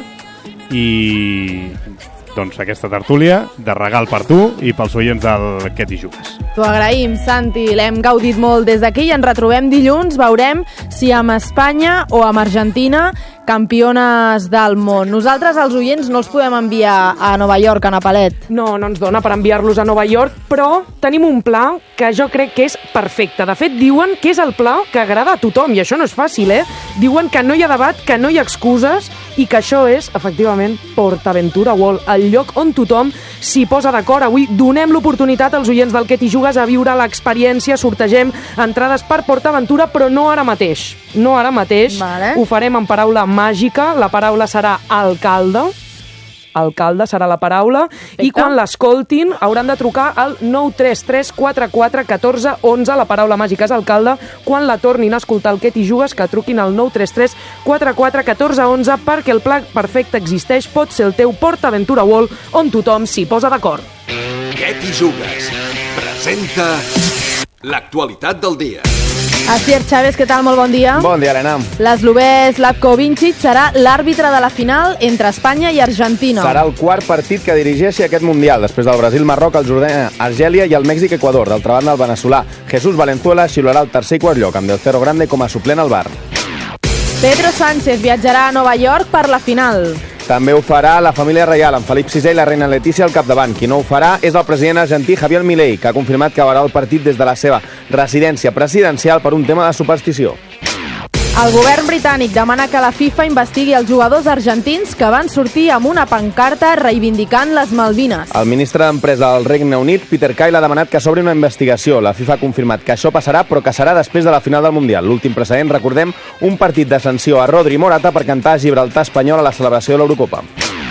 [SPEAKER 5] i doncs aquesta tertúlia de regal per tu i pels oients del Què t'hi jugues.
[SPEAKER 1] T'ho agraïm, Santi, l'hem gaudit molt des d'aquí i ens retrobem dilluns, veurem si amb Espanya o amb Argentina, campiones del món. Nosaltres, els oients, no els podem enviar a Nova York, a Napalet.
[SPEAKER 13] No, no ens dona per enviar-los a Nova York, però tenim un pla que jo crec que és perfecte. De fet, diuen que és el pla que agrada a tothom, i això no és fàcil, eh? Diuen que no hi ha debat, que no hi ha excuses, i que això és, efectivament, PortAventura World, el lloc on tothom s'hi posa d'acord. Avui donem l'oportunitat als oients del Què t'hi jugues a viure l'experiència, sortegem entrades per PortAventura, però no ara mateix. No ara mateix.
[SPEAKER 1] Vale.
[SPEAKER 13] Ho farem en paraula màgica. La paraula serà alcalde. Alcalde serà la paraula. Perfecte. I quan l'escoltin hauran de trucar al nou tres tres quatre quatre un quatre u un. La paraula màgica és alcalde. Quan la tornin a escoltar el Què t'hi jugues, que truquin al nou tres tres quatre quatre un quatre u un perquè el pla perfecte existeix. Pot ser el teu PortAventura World on tothom s'hi posa d'acord.
[SPEAKER 7] Què t'hi jugues? Presenta l'actualitat del dia.
[SPEAKER 1] Asier Chávez, què tal? Molt bon dia.
[SPEAKER 14] Bon dia, Helena.
[SPEAKER 1] L'eslovè Slavko Vincic serà l'àrbitre de la final entre Espanya i Argentina.
[SPEAKER 14] Serà el quart partit que dirigeixi aquest Mundial, després del Brasil-Marroc, el Jordània, Argèlia i el Mèxic-Equador. D'altra banda, el veneçolà Jesús Valenzuela xiularà el tercer i quart lloc, amb Del Cerro Grande com a suplent al bar.
[SPEAKER 1] Pedro Sánchez viatjarà a Nova York per la final.
[SPEAKER 14] També ho farà la família reial, amb Felip sisè i la reina Letícia al capdavant. Qui no ho farà és el president argentí Javier Milei, que ha confirmat que veurà el partit des de la seva residència presidencial per un tema de superstició.
[SPEAKER 1] El govern britànic demana que la FIFA investigui els jugadors argentins que van sortir amb una pancarta reivindicant les Malvines.
[SPEAKER 14] El ministre d'Empresa del Regne Unit, Peter Kyle, ha demanat que s'obri una investigació. La FIFA ha confirmat que això passarà, però que serà després de la final del Mundial. L'últim precedent, recordem, un partit de sanció a Rodri Morata per cantar Gibraltar espanyol a la celebració de l'Eurocopa.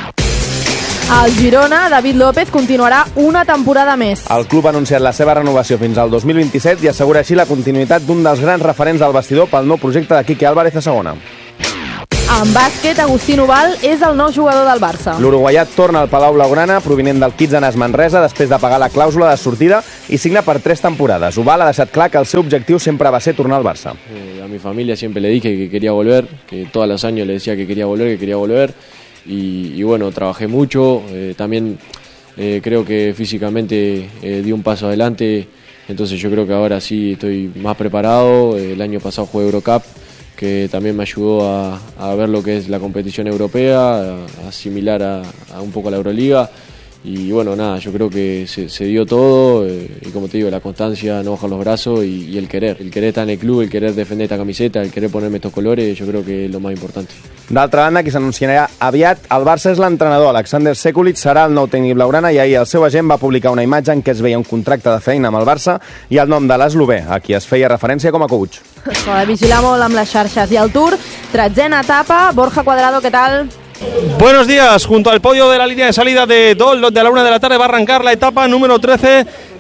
[SPEAKER 1] Al Girona, David López continuarà una temporada més.
[SPEAKER 14] El club ha anunciat la seva renovació fins al dos mil vint-i-set i assegura així la continuïtat d'un dels grans referents del vestidor pel nou projecte de Quique Álvarez a segona.
[SPEAKER 1] En bàsquet, Agustí Noval és el nou jugador del Barça.
[SPEAKER 14] L'uruguaià torna al Palau Blaugrana, provinent del Kitsanas Manresa, després de pagar la clàusula de sortida i signa per tres temporades. Oval ha deixat clar que el seu objectiu sempre va ser tornar al Barça.
[SPEAKER 15] Eh, a mi familia siempre le dije que quería volver, que todos los años le decía que quería volver, que quería volver. Y, y bueno, trabajé mucho, eh, también eh, creo que físicamente eh, di un paso adelante, entonces yo creo que ahora sí estoy más preparado. El año pasado jugué Eurocup, que también me ayudó a, a ver lo que es la competición europea, a, a asimilar a, a un poco la Euroliga. Y bueno, nada, yo creo que se, se dio todo eh, y como te digo, la constancia, no bajar los brazos y, y el querer. El querer estar en el club, el querer defender esta camiseta, el querer ponerme estos colores, yo creo que es lo más importante.
[SPEAKER 14] D'altra banda, qui s'anunciarà aviat, el Barça és l'entrenador. Alexander Sekulic serà el nou tècnic blaugrana i ahir el seu agent va publicar una imatge en què es veia un contracte de feina amb el Barça i el nom de l'eslovè, a qui es feia referència com a coach.
[SPEAKER 1] S'ha de vigilar molt amb les xarxes. I el Tour, tretzena etapa. Borja Cuadrado, què tal?
[SPEAKER 16] Buenos días, junto al podio de la línea de salida de Dol, donde a la una de la tarde va a arrancar la etapa número trece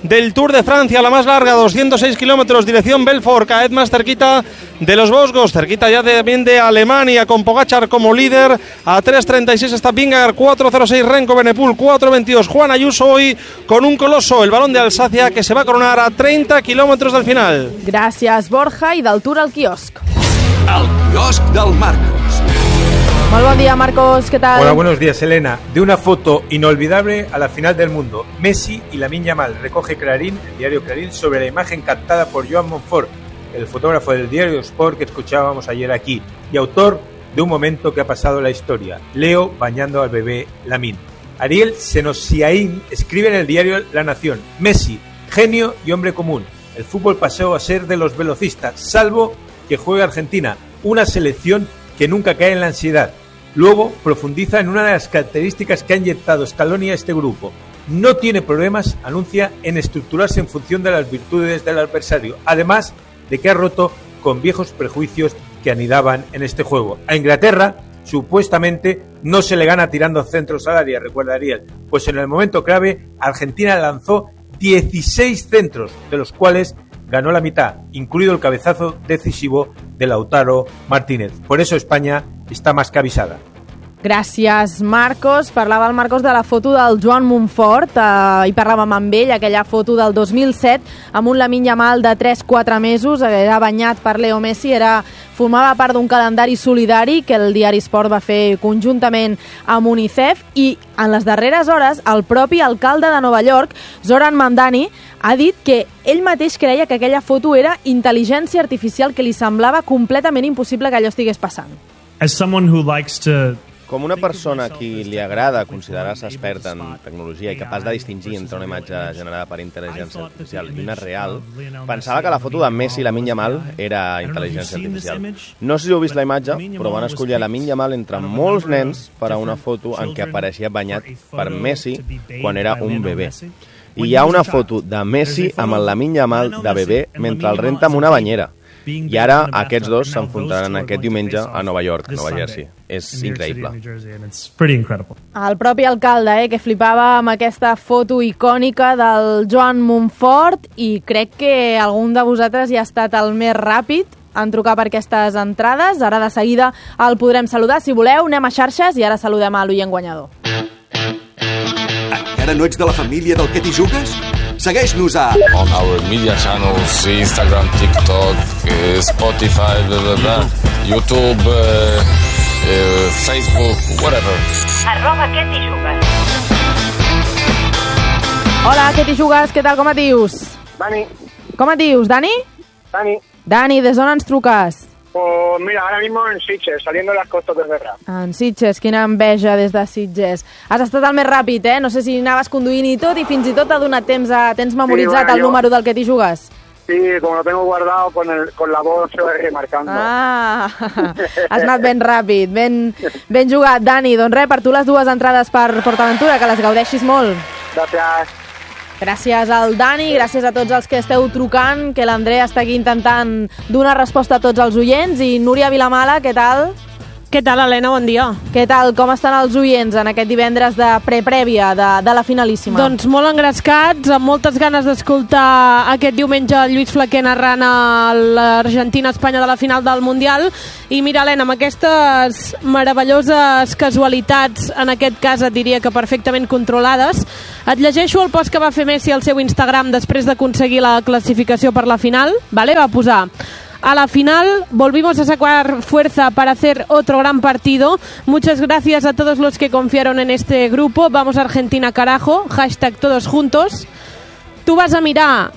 [SPEAKER 16] del Tour de Francia, la más larga, doscientos seis kilómetros, dirección Belfort, cada vez más cerquita de los Vosgos, cerquita ya de, también de Alemania, con Pogačar como líder. A tres treinta y seis está Vingegaard, cuatro cero seis Renko Benepul, cuatro veintidós Juan Ayuso, hoy con un coloso, el Balón de Alsacia, que se va a coronar a treinta kilómetros del final.
[SPEAKER 1] Gràcies, Borja, i del Tour al quiosc.
[SPEAKER 7] El quiosc del Marcos.
[SPEAKER 1] Muy buen día, Marcos, ¿qué tal?
[SPEAKER 17] Hola, buenos días, Elena. De una foto inolvidable a la final del mundo, Messi y Lamine Yamal, recoge Clarín, el diario Clarín, sobre la imagen captada por Joan Montfort, el fotógrafo del diario Sport que escuchábamos ayer aquí, y autor de un momento que ha pasado en la historia, Leo bañando al bebé Lamine. Ariel Senosiaín escribe en el diario La Nación: Messi, genio y hombre común. El fútbol pasó a ser de los velocistas, salvo que juegue Argentina, una selección que nunca cae en la ansiedad. Luego profundiza en una de las características que ha inyectado Scaloni a este grupo. No tiene problemas, anuncia, en estructurarse en función de las virtudes del adversario, además de que ha roto con viejos prejuicios que anidaban en este juego. A Inglaterra, supuestamente, no se le gana tirando centros al área, recuerda Ariel, pues en el momento clave Argentina lanzó dieciséis centros, de los cuales ganó la mitad, incluido el cabezazo decisivo de Lautaro Martínez. Por eso España está más que avisada.
[SPEAKER 1] Gràcies, Marcos. Parlava el Marcos de la foto del Joan Montfort, eh, i parlàvem amb ell, aquella foto del dos mil set, amb un Lamine Yamal de tres quatre mesos, era banyat per Leo Messi, era, formava part d'un calendari solidari que el diari Sport va fer conjuntament amb UNICEF, i en les darreres hores el propi alcalde de Nova York, Zoran Mamdani, ha dit que ell mateix creia que aquella foto era intel·ligència artificial, que li semblava completament impossible que allò estigués passant.
[SPEAKER 18] As someone who likes to
[SPEAKER 14] Com una persona a qui li agrada considerar-se experta en tecnologia i capaç de distingir entre una imatge generada per intel·ligència artificial i una real, pensava que la foto de Messi i Lamine Yamal era intel·ligència artificial. No sé si heu vist la imatge, però van escollir a Lamine Yamal entre molts nens per a una foto en què apareixia banyat per Messi quan era un bebè. I hi ha una foto de Messi amb el Lamine Yamal de bebè mentre el renta amb una banyera. I ara aquests dos s'enfrontaran aquest diumenge a Nova York, Nova Jersey. És increïble.
[SPEAKER 1] El propi alcalde, eh, que flipava amb aquesta foto icònica del Joan Montfort, i crec que algun de vosaltres ja ha estat el més ràpid en trucar per aquestes entrades. Ara de seguida el podrem saludar. Si voleu, anem a xarxes i ara saludem a l'oient guanyador.
[SPEAKER 7] Encara no ets de la família del que t'hi jugues? Segueix-nos a...
[SPEAKER 19] On our media channels, Instagram, TikTok, uh, Spotify, blah, blah, blah, YouTube, uh, uh, Facebook, whatever.
[SPEAKER 20] Arroba què t'hi jugues.
[SPEAKER 1] Hola, què t'hi jugues? Què tal, com et dius?
[SPEAKER 21] Dani.
[SPEAKER 1] Com et dius, Dani?
[SPEAKER 21] Dani.
[SPEAKER 1] Dani, des d'on ens truques?
[SPEAKER 21] Pues mira, ahora mismo en Sitges, saliendo de las costas de Guerra.
[SPEAKER 1] En Sitges, quina enveja des de Sitges. Has estat el més ràpid, eh? No sé si anaves conduint i tot, i fins i tot t'ha donat temps a... Tens memoritzat sí, bueno, el yo... número del que t'hi jugues?
[SPEAKER 21] Sí, como lo tengo guardado con, el, con la voz remarcando.
[SPEAKER 1] Ah, has anat ben ràpid, ben, ben jugat, Dani. Doncs res, per tu les dues entrades per PortAventura, que les gaudeixis molt.
[SPEAKER 21] Gràcies.
[SPEAKER 1] Gràcies al Dani, gràcies a tots els que esteu trucant, que l'Andrea està aquí intentant donar resposta a tots els oients. I Núria Vilamala, què tal?
[SPEAKER 13] Què tal, Helena? Bon dia.
[SPEAKER 1] Què tal? Com estan els oients en aquest divendres de preprèvia de, de la finalíssima?
[SPEAKER 13] Doncs molt engrescats, amb moltes ganes d'escoltar aquest diumenge el Lluís Flaquer narrant a l'Argentina-Espanya de la final del Mundial. I mira, Helena, amb aquestes meravelloses casualitats, en aquest cas et diria que perfectament controlades, et llegeixo el post que va fer Messi al seu Instagram després d'aconseguir la classificació per la final. Vale? Va posar: a la final volvimos a sacar fuerza para hacer otro gran partido. Muchas gracias a todos los que confiaron en este grupo. Vamos Argentina carajo. Hashtag todos juntos. Tu vas a mirar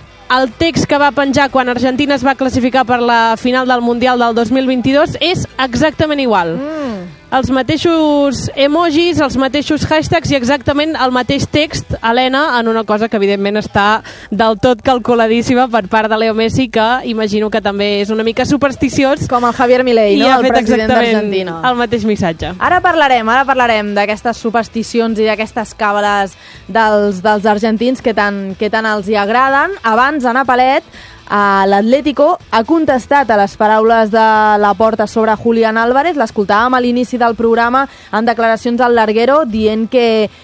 [SPEAKER 13] el text que va penjar quan Argentina es va classificar per la final del Mundial del dos mil vint-i-dos. És exactament igual. Mm. Els mateixos emojis, els mateixos hashtags i exactament el mateix text, Helena, en una cosa que evidentment està del tot calculadíssima per part de Leo Messi, que imagino que també és una mica supersticiós.
[SPEAKER 1] Com el Javier Milei, no? El president d'Argentina.
[SPEAKER 13] El mateix missatge.
[SPEAKER 1] Ara parlarem, ara parlarem d'aquestes supersticions i d'aquestes càbales dels, dels argentins que tant, que tant els hi agraden. Abans, Ana Palet, l'Atlético ha contestat a les paraules de Laporta sobre Julián Álvarez. L'escoltàvem a l'inici del programa en declaracions al Larguero dient que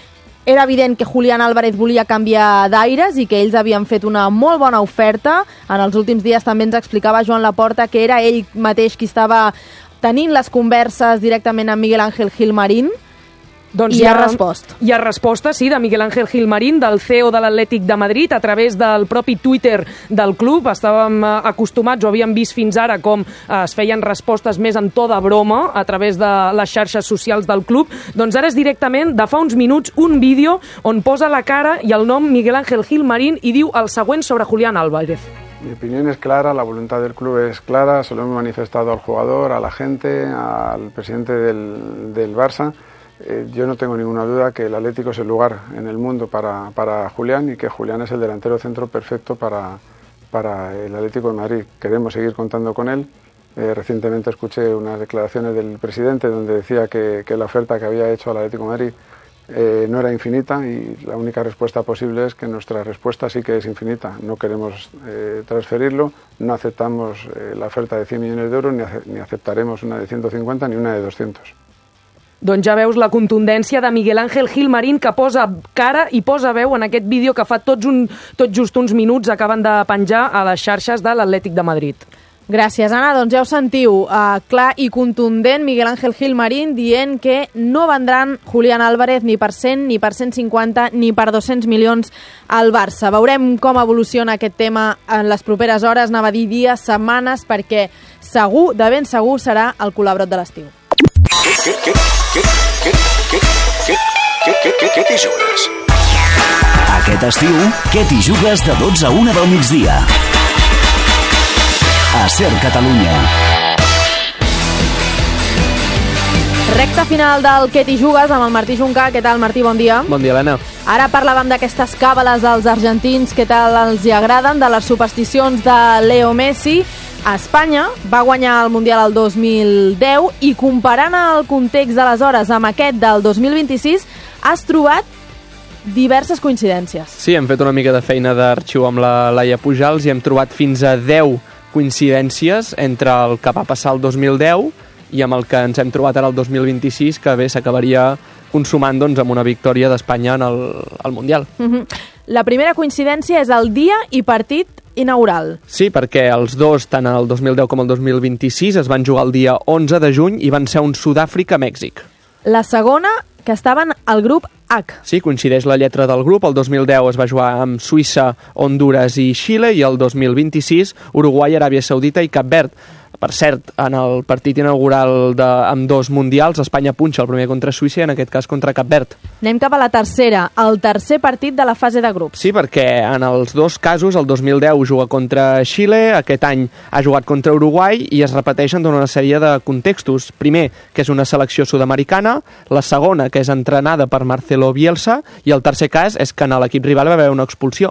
[SPEAKER 1] era evident que Julián Álvarez volia canviar d'aires i que ells havien fet una molt bona oferta. En els últims dies també ens explicava Joan Laporta que era ell mateix qui estava tenint les converses directament amb Miguel Ángel Gilmarín.
[SPEAKER 13] Doncs
[SPEAKER 1] I hi ha, ha respost.
[SPEAKER 13] Hi ha resposta, sí, de Miguel Ángel Gilmarín, del C E O de l'Atlètic de Madrid, a través del propi Twitter del club. Estàvem acostumats, o havíem vist fins ara, com es feien respostes més en to de broma a través de les xarxes socials del club. Doncs ara és directament, de fa uns minuts, un vídeo on posa la cara i el nom Miguel Ángel Gilmarín i diu el següent sobre Julián Álvarez.
[SPEAKER 4] Mi opinión es clara, la voluntad del club es clara, se lo hemos manifestado al jugador, a la gente, al presidente del, del Barça. Eh, yo no tengo ninguna duda que el Atlético es el lugar en el mundo para, para Julián y que Julián es el delantero centro perfecto para, para el Atlético de Madrid. Queremos seguir contando con él. Eh, recientemente escuché unas declaraciones del presidente donde decía que, que la oferta que había hecho al Atlético de Madrid eh, no era infinita y la única respuesta posible es que nuestra respuesta sí que es infinita. No queremos eh, transferirlo, no aceptamos eh, la oferta de cien millones de euros ni, ace ni aceptaremos una de ciento cincuenta ni una de doscientos.
[SPEAKER 13] Doncs ja veus la contundència de Miguel Ángel Gilmarín, que posa cara i posa veu en aquest vídeo que fa tots un, tot just uns minuts acaben de penjar a les xarxes de l'Atlètic de Madrid.
[SPEAKER 1] Gràcies, Anna. Doncs ja ho sentiu, uh, clar i contundent, Miguel Ángel Gilmarín dient que no vendran Julián Álvarez ni per cent, ni per cent cinquanta, ni per dos-cents milions al Barça. Veurem com evoluciona aquest tema en les properes hores, anava a dir dies, setmanes, perquè segur, de ben segur, serà el colabrot de l'estiu.
[SPEAKER 7] Què, què, què, què, què, què, què, què, què, què t'hi jugues?
[SPEAKER 22] Aquest estiu, què t'hi jugues de dotze a una del migdia? A Ser Catalunya.
[SPEAKER 1] Recta final del Què t'hi jugues amb el Martí Juncà. Què tal, Martí? Bon dia.
[SPEAKER 23] Bon dia, Helena.
[SPEAKER 1] Ara parlàvem d'aquestes càbales dels argentins, què tal els hi agraden, de les supersticions de Leo Messi. A Espanya va guanyar el Mundial el dos mil deu i comparant el context d'aleshores amb aquest del dos mil vint-i-sis has trobat diverses coincidències.
[SPEAKER 23] Sí, hem fet una mica de feina d'arxiu amb la Laia Pujals i hem trobat fins a deu coincidències entre el que va passar el dos mil deu i amb el que ens hem trobat ara el dos mil vint-i-sis, que bé s'acabaria consumant doncs, amb una victòria d'Espanya en el, el Mundial.
[SPEAKER 1] Uh-huh. La primera coincidència és el dia i partit inaugural.
[SPEAKER 23] Sí, perquè els dos, tant el dos mil deu com el dos mil vint-i-sis, es van jugar el dia onze de juny i van ser un Sud-àfrica-Mèxic.
[SPEAKER 1] La segona, que estaven al grup H.
[SPEAKER 23] Sí, coincideix la lletra del grup. El dos mil deu es va jugar amb Suïssa, Hondures i Xile i el dos mil vint-i-sis Uruguai, Aràbia Saudita i Cap Verd. Per cert, en el partit inaugural de, amb dos mundials, Espanya punxa el primer contra Suïssa i en aquest cas contra Cap Verd.
[SPEAKER 1] Anem cap a la tercera, el tercer partit de la fase de grups.
[SPEAKER 23] Sí, perquè en els dos casos, el dos mil deu juga contra Xile, aquest any ha jugat contra Uruguai i es repeteixen d'una sèrie de contextos. Primer, que és una selecció sud-americana, la segona, que és entrenada per Marcelo Bielsa, i el tercer cas és que en l'equip rival va haver una expulsió.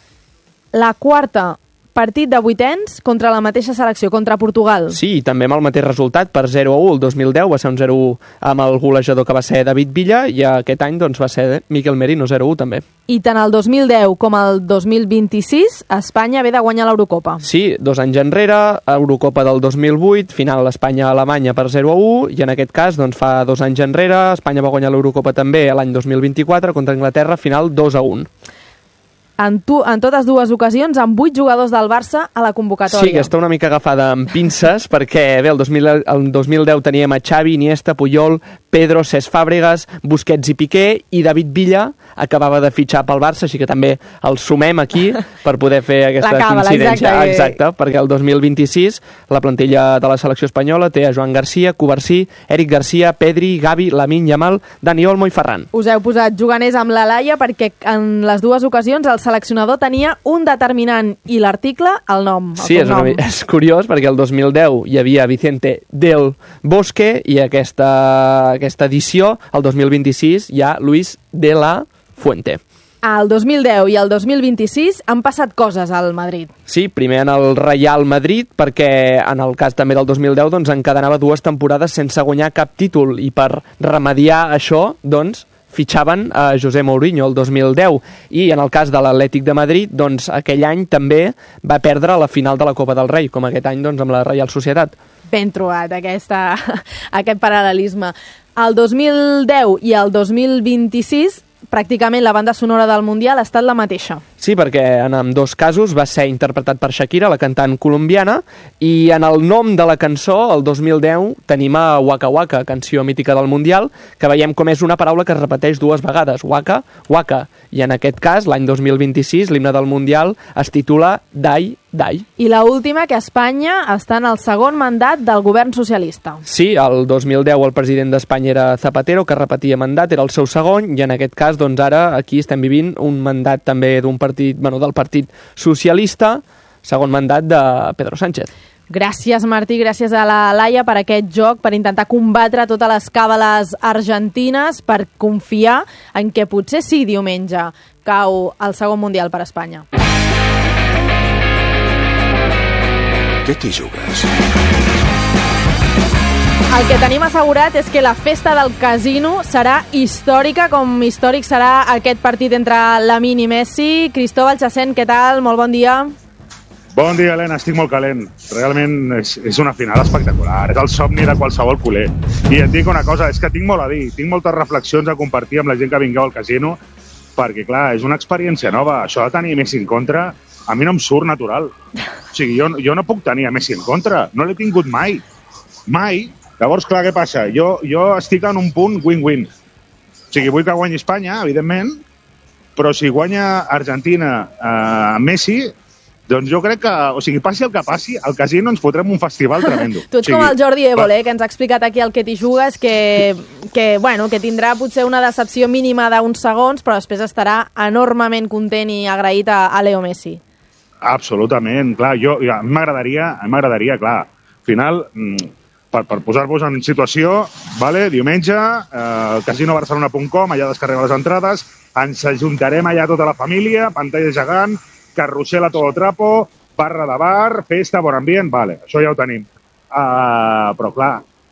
[SPEAKER 1] La quarta, partit de vuitens contra la mateixa selecció, contra Portugal.
[SPEAKER 23] Sí, i també amb el mateix resultat, per zero a u. El dos mil deu va ser un zero a u amb el golejador que va ser David Villa i aquest any doncs, va ser Miquel Merino, zero a u també.
[SPEAKER 1] I tant el dos mil deu com el dos mil vint-i-sis, Espanya ve de guanyar l'Eurocopa.
[SPEAKER 23] Sí, dos anys enrere, Eurocopa del dos mil vuit, final Espanya-Alemanya per zero a u, i en aquest cas, doncs, fa dos anys enrere, Espanya va guanyar l'Eurocopa també l'any dos mil vint-i-quatre contra Anglaterra, final dos a un.
[SPEAKER 1] En, tu, en totes dues ocasions, amb vuit jugadors del Barça a la convocatòria.
[SPEAKER 23] Sí, que està una mica agafada amb pinces, perquè bé, el dos mil, el dos mil deu teníem a Xavi, Iniesta, Puyol, Pedro, Cesc Fàbregas, Busquets i Piqué, i David Villa acabava de fitxar pel Barça, així que també el sumem aquí per poder fer aquesta
[SPEAKER 1] càbala,
[SPEAKER 23] coincidència.
[SPEAKER 1] exacte,
[SPEAKER 23] exacte, perquè el dos mil vint-i-sis la plantilla de la selecció espanyola té a Joan Garcia, Covarsí, Eric Garcia, Pedri, Gavi, Lamine Yamal, Dani Olmo i Ferran.
[SPEAKER 1] Us heu posat juganers amb la Laia perquè en les dues ocasions el seleccionador tenia un determinant i l'article, el nom, el
[SPEAKER 23] sí, és, una, és curiós perquè el dos mil deu hi havia Vicente del Bosque i aquesta, aquesta edició, el dos mil vint-i-sis, hi ha Luis de la Fuente.
[SPEAKER 1] El dos mil deu i el dos mil vint-i-sis han passat coses al Madrid.
[SPEAKER 23] Sí, primer en el Real Madrid, perquè en el cas també del dos mil deu doncs, encadenava dues temporades sense guanyar cap títol i per remediar això, doncs, fitxaven a José Mourinho el dos mil deu i en el cas de l'Atlètic de Madrid doncs aquell any també va perdre la final de la Copa del Rei, com aquest any doncs amb la Reial Societat.
[SPEAKER 1] Ben trobat aquesta, aquest paral·lelisme. El dos mil deu i el dos mil vint-i-sis pràcticament la banda sonora del Mundial ha estat la mateixa.
[SPEAKER 23] Sí, perquè en ambdós casos va ser interpretat per Shakira, la cantant colombiana, i en el nom de la cançó, el dos mil deu, tenim a Waka Waka, canció mítica del Mundial, que veiem com és una paraula que es repeteix dues vegades, Waka, Waka, i en aquest cas, l'any dos mil vint-i-sis, l'himne del Mundial es titula Dai, Dai.
[SPEAKER 1] I la última, que Espanya està en el segon mandat del govern socialista.
[SPEAKER 23] Sí, el dos mil deu el president d'Espanya era Zapatero, que repetia mandat, era el seu segon, i en aquest cas, doncs ara, aquí estem vivint un mandat també d'un partit, bueno, del Partit Socialista, segon mandat de Pedro Sánchez.
[SPEAKER 1] Gràcies, Martí, gràcies a la Laia per aquest joc, per intentar combatre totes les càbales argentines, per confiar en què potser sí, diumenge, cau el segon Mundial per Espanya.
[SPEAKER 7] Què t'hi jugues?
[SPEAKER 1] El que tenim assegurat és que la festa del casino serà històrica, com històric serà aquest partit entre Lamine i Messi. Cristóbal Chacén, què tal? Molt bon dia.
[SPEAKER 2] Bon dia, Helena, estic molt calent. Realment és, és una final espectacular, és el somni de qualsevol culer. I et dic una cosa, és que tinc molt a dir, tinc moltes reflexions a compartir amb la gent que vingueu al casino, perquè, clar, és una experiència nova. Això de tenir Messi en contra, a mi no em surt natural. O sigui, jo, jo no puc tenir a Messi en contra, no l'he tingut mai. Mai. Llavors, clar, què passa? Jo, jo estic en un punt win-win. O sigui, vull que guanyi Espanya, evidentment, però si guanya Argentina eh, Messi, doncs jo crec que, o sigui, passi el que passi, al casino ens fotrem un festival tremendo.
[SPEAKER 1] Tu ets o sigui, com el Jordi Évole, eh, que ens ha explicat aquí el que t'hi jugues, que, que, bueno, que tindrà potser una decepció mínima d'uns segons, però després estarà enormement content i agraït a, a Leo Messi.
[SPEAKER 2] Absolutament, clar, jo, ja, m'agradaria, m'agradaria, clar, al final, per, per posar-vos en situació, vale, diumenge, eh, casino barcelona punt com, allà descarrega les entrades, ens ajuntarem allà tota la família, pantalla gegant, carrusel a todo trapo, barra de bar, festa, bon ambient, vale, això ja ho tenim. Uh, però clar,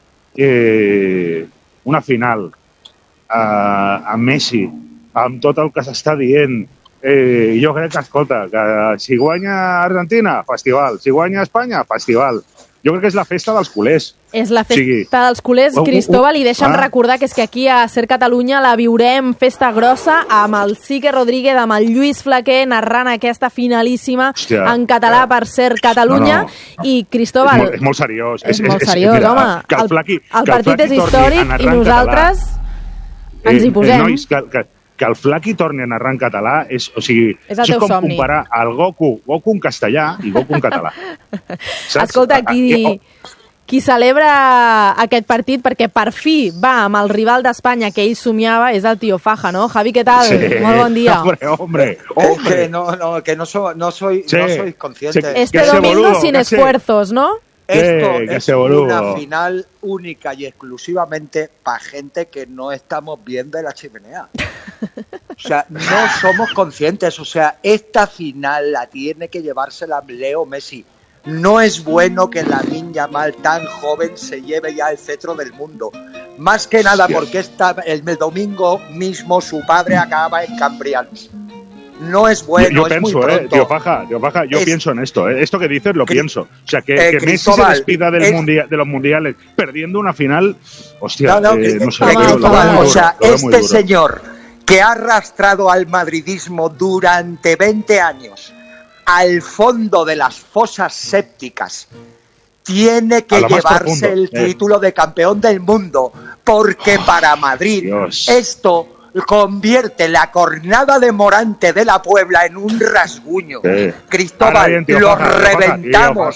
[SPEAKER 2] eh, una final uh, amb Messi, amb tot el que s'està dient, eh, jo crec que, escolta, que si guanya Argentina, festival, si guanya Espanya, festival. Jo crec que és la festa dels culers.
[SPEAKER 1] És la festa
[SPEAKER 2] sí.
[SPEAKER 1] dels culers, Cristóbal, i deixa'm ah. recordar que és que aquí a Ser Catalunya la viurem festa grossa amb el Sique Rodríguez, amb el Lluís Flaquer, narrant aquesta finalíssima Hòstia, en català per Ser Catalunya. No, no. I, Cristóbal...
[SPEAKER 2] És molt, és molt seriós.
[SPEAKER 1] És, és molt seriós, mira, home.
[SPEAKER 2] Que el, flaqui,
[SPEAKER 1] el, el partit és històric i nosaltres català. ens hi posem.
[SPEAKER 2] Eh, nois, que, que, que el Flaqui torni a narrar en català és, o sigui,
[SPEAKER 1] és, és com
[SPEAKER 2] somni. Comparar el Goku, Goku en castellà i Goku en català.
[SPEAKER 1] Saps? Escolta, qui, qui celebra aquest partit perquè per fi va amb el rival d'Espanya que ell somiava és el Tío Faja, ¿no? Javi, ¿qué tal?
[SPEAKER 2] Sí.
[SPEAKER 1] Molt bon dia.
[SPEAKER 2] Hombre, hombre, hombre.
[SPEAKER 3] Es que no, no, que no, so, no, soy,
[SPEAKER 2] sí.
[SPEAKER 3] no soy consciente.
[SPEAKER 2] Sí.
[SPEAKER 1] Este domingo boludo, sin esfuerzos, ¿no?
[SPEAKER 3] Esto
[SPEAKER 2] sí,
[SPEAKER 3] es una final única y exclusivamente para gente que no estamos viendo la chimenea. O sea, no somos conscientes. O sea, esta final la tiene que llevársela Leo Messi. No es bueno que Lamine Yamal tan joven se lleve ya el cetro del mundo. Más que nada porque esta, el, el domingo mismo su padre acaba en Cambrians. No es bueno,
[SPEAKER 2] yo, yo
[SPEAKER 3] es
[SPEAKER 2] pienso,
[SPEAKER 3] muy pronto.
[SPEAKER 2] Eh, tío Faja, tío Faja, yo es, pienso en esto, eh. Esto que dices lo Cri pienso. O sea, que,
[SPEAKER 3] eh,
[SPEAKER 2] que Messi se despida del es, mundial, de los mundiales perdiendo una final, hostia,
[SPEAKER 3] no, no,
[SPEAKER 2] eh, no sé.
[SPEAKER 3] Eh,
[SPEAKER 2] lo, lo, lo,
[SPEAKER 3] o sea,
[SPEAKER 2] lo
[SPEAKER 3] este señor que ha arrastrado al madridismo durante veinte años al fondo de las fosas sépticas tiene que llevarse el eh. título de campeón del mundo, porque oh, para Madrid Dios. esto convierte la cornada de Morante de la Puebla en un rasguño. Sí. Cristóbal, bien, tío, lo Faja, reventamos.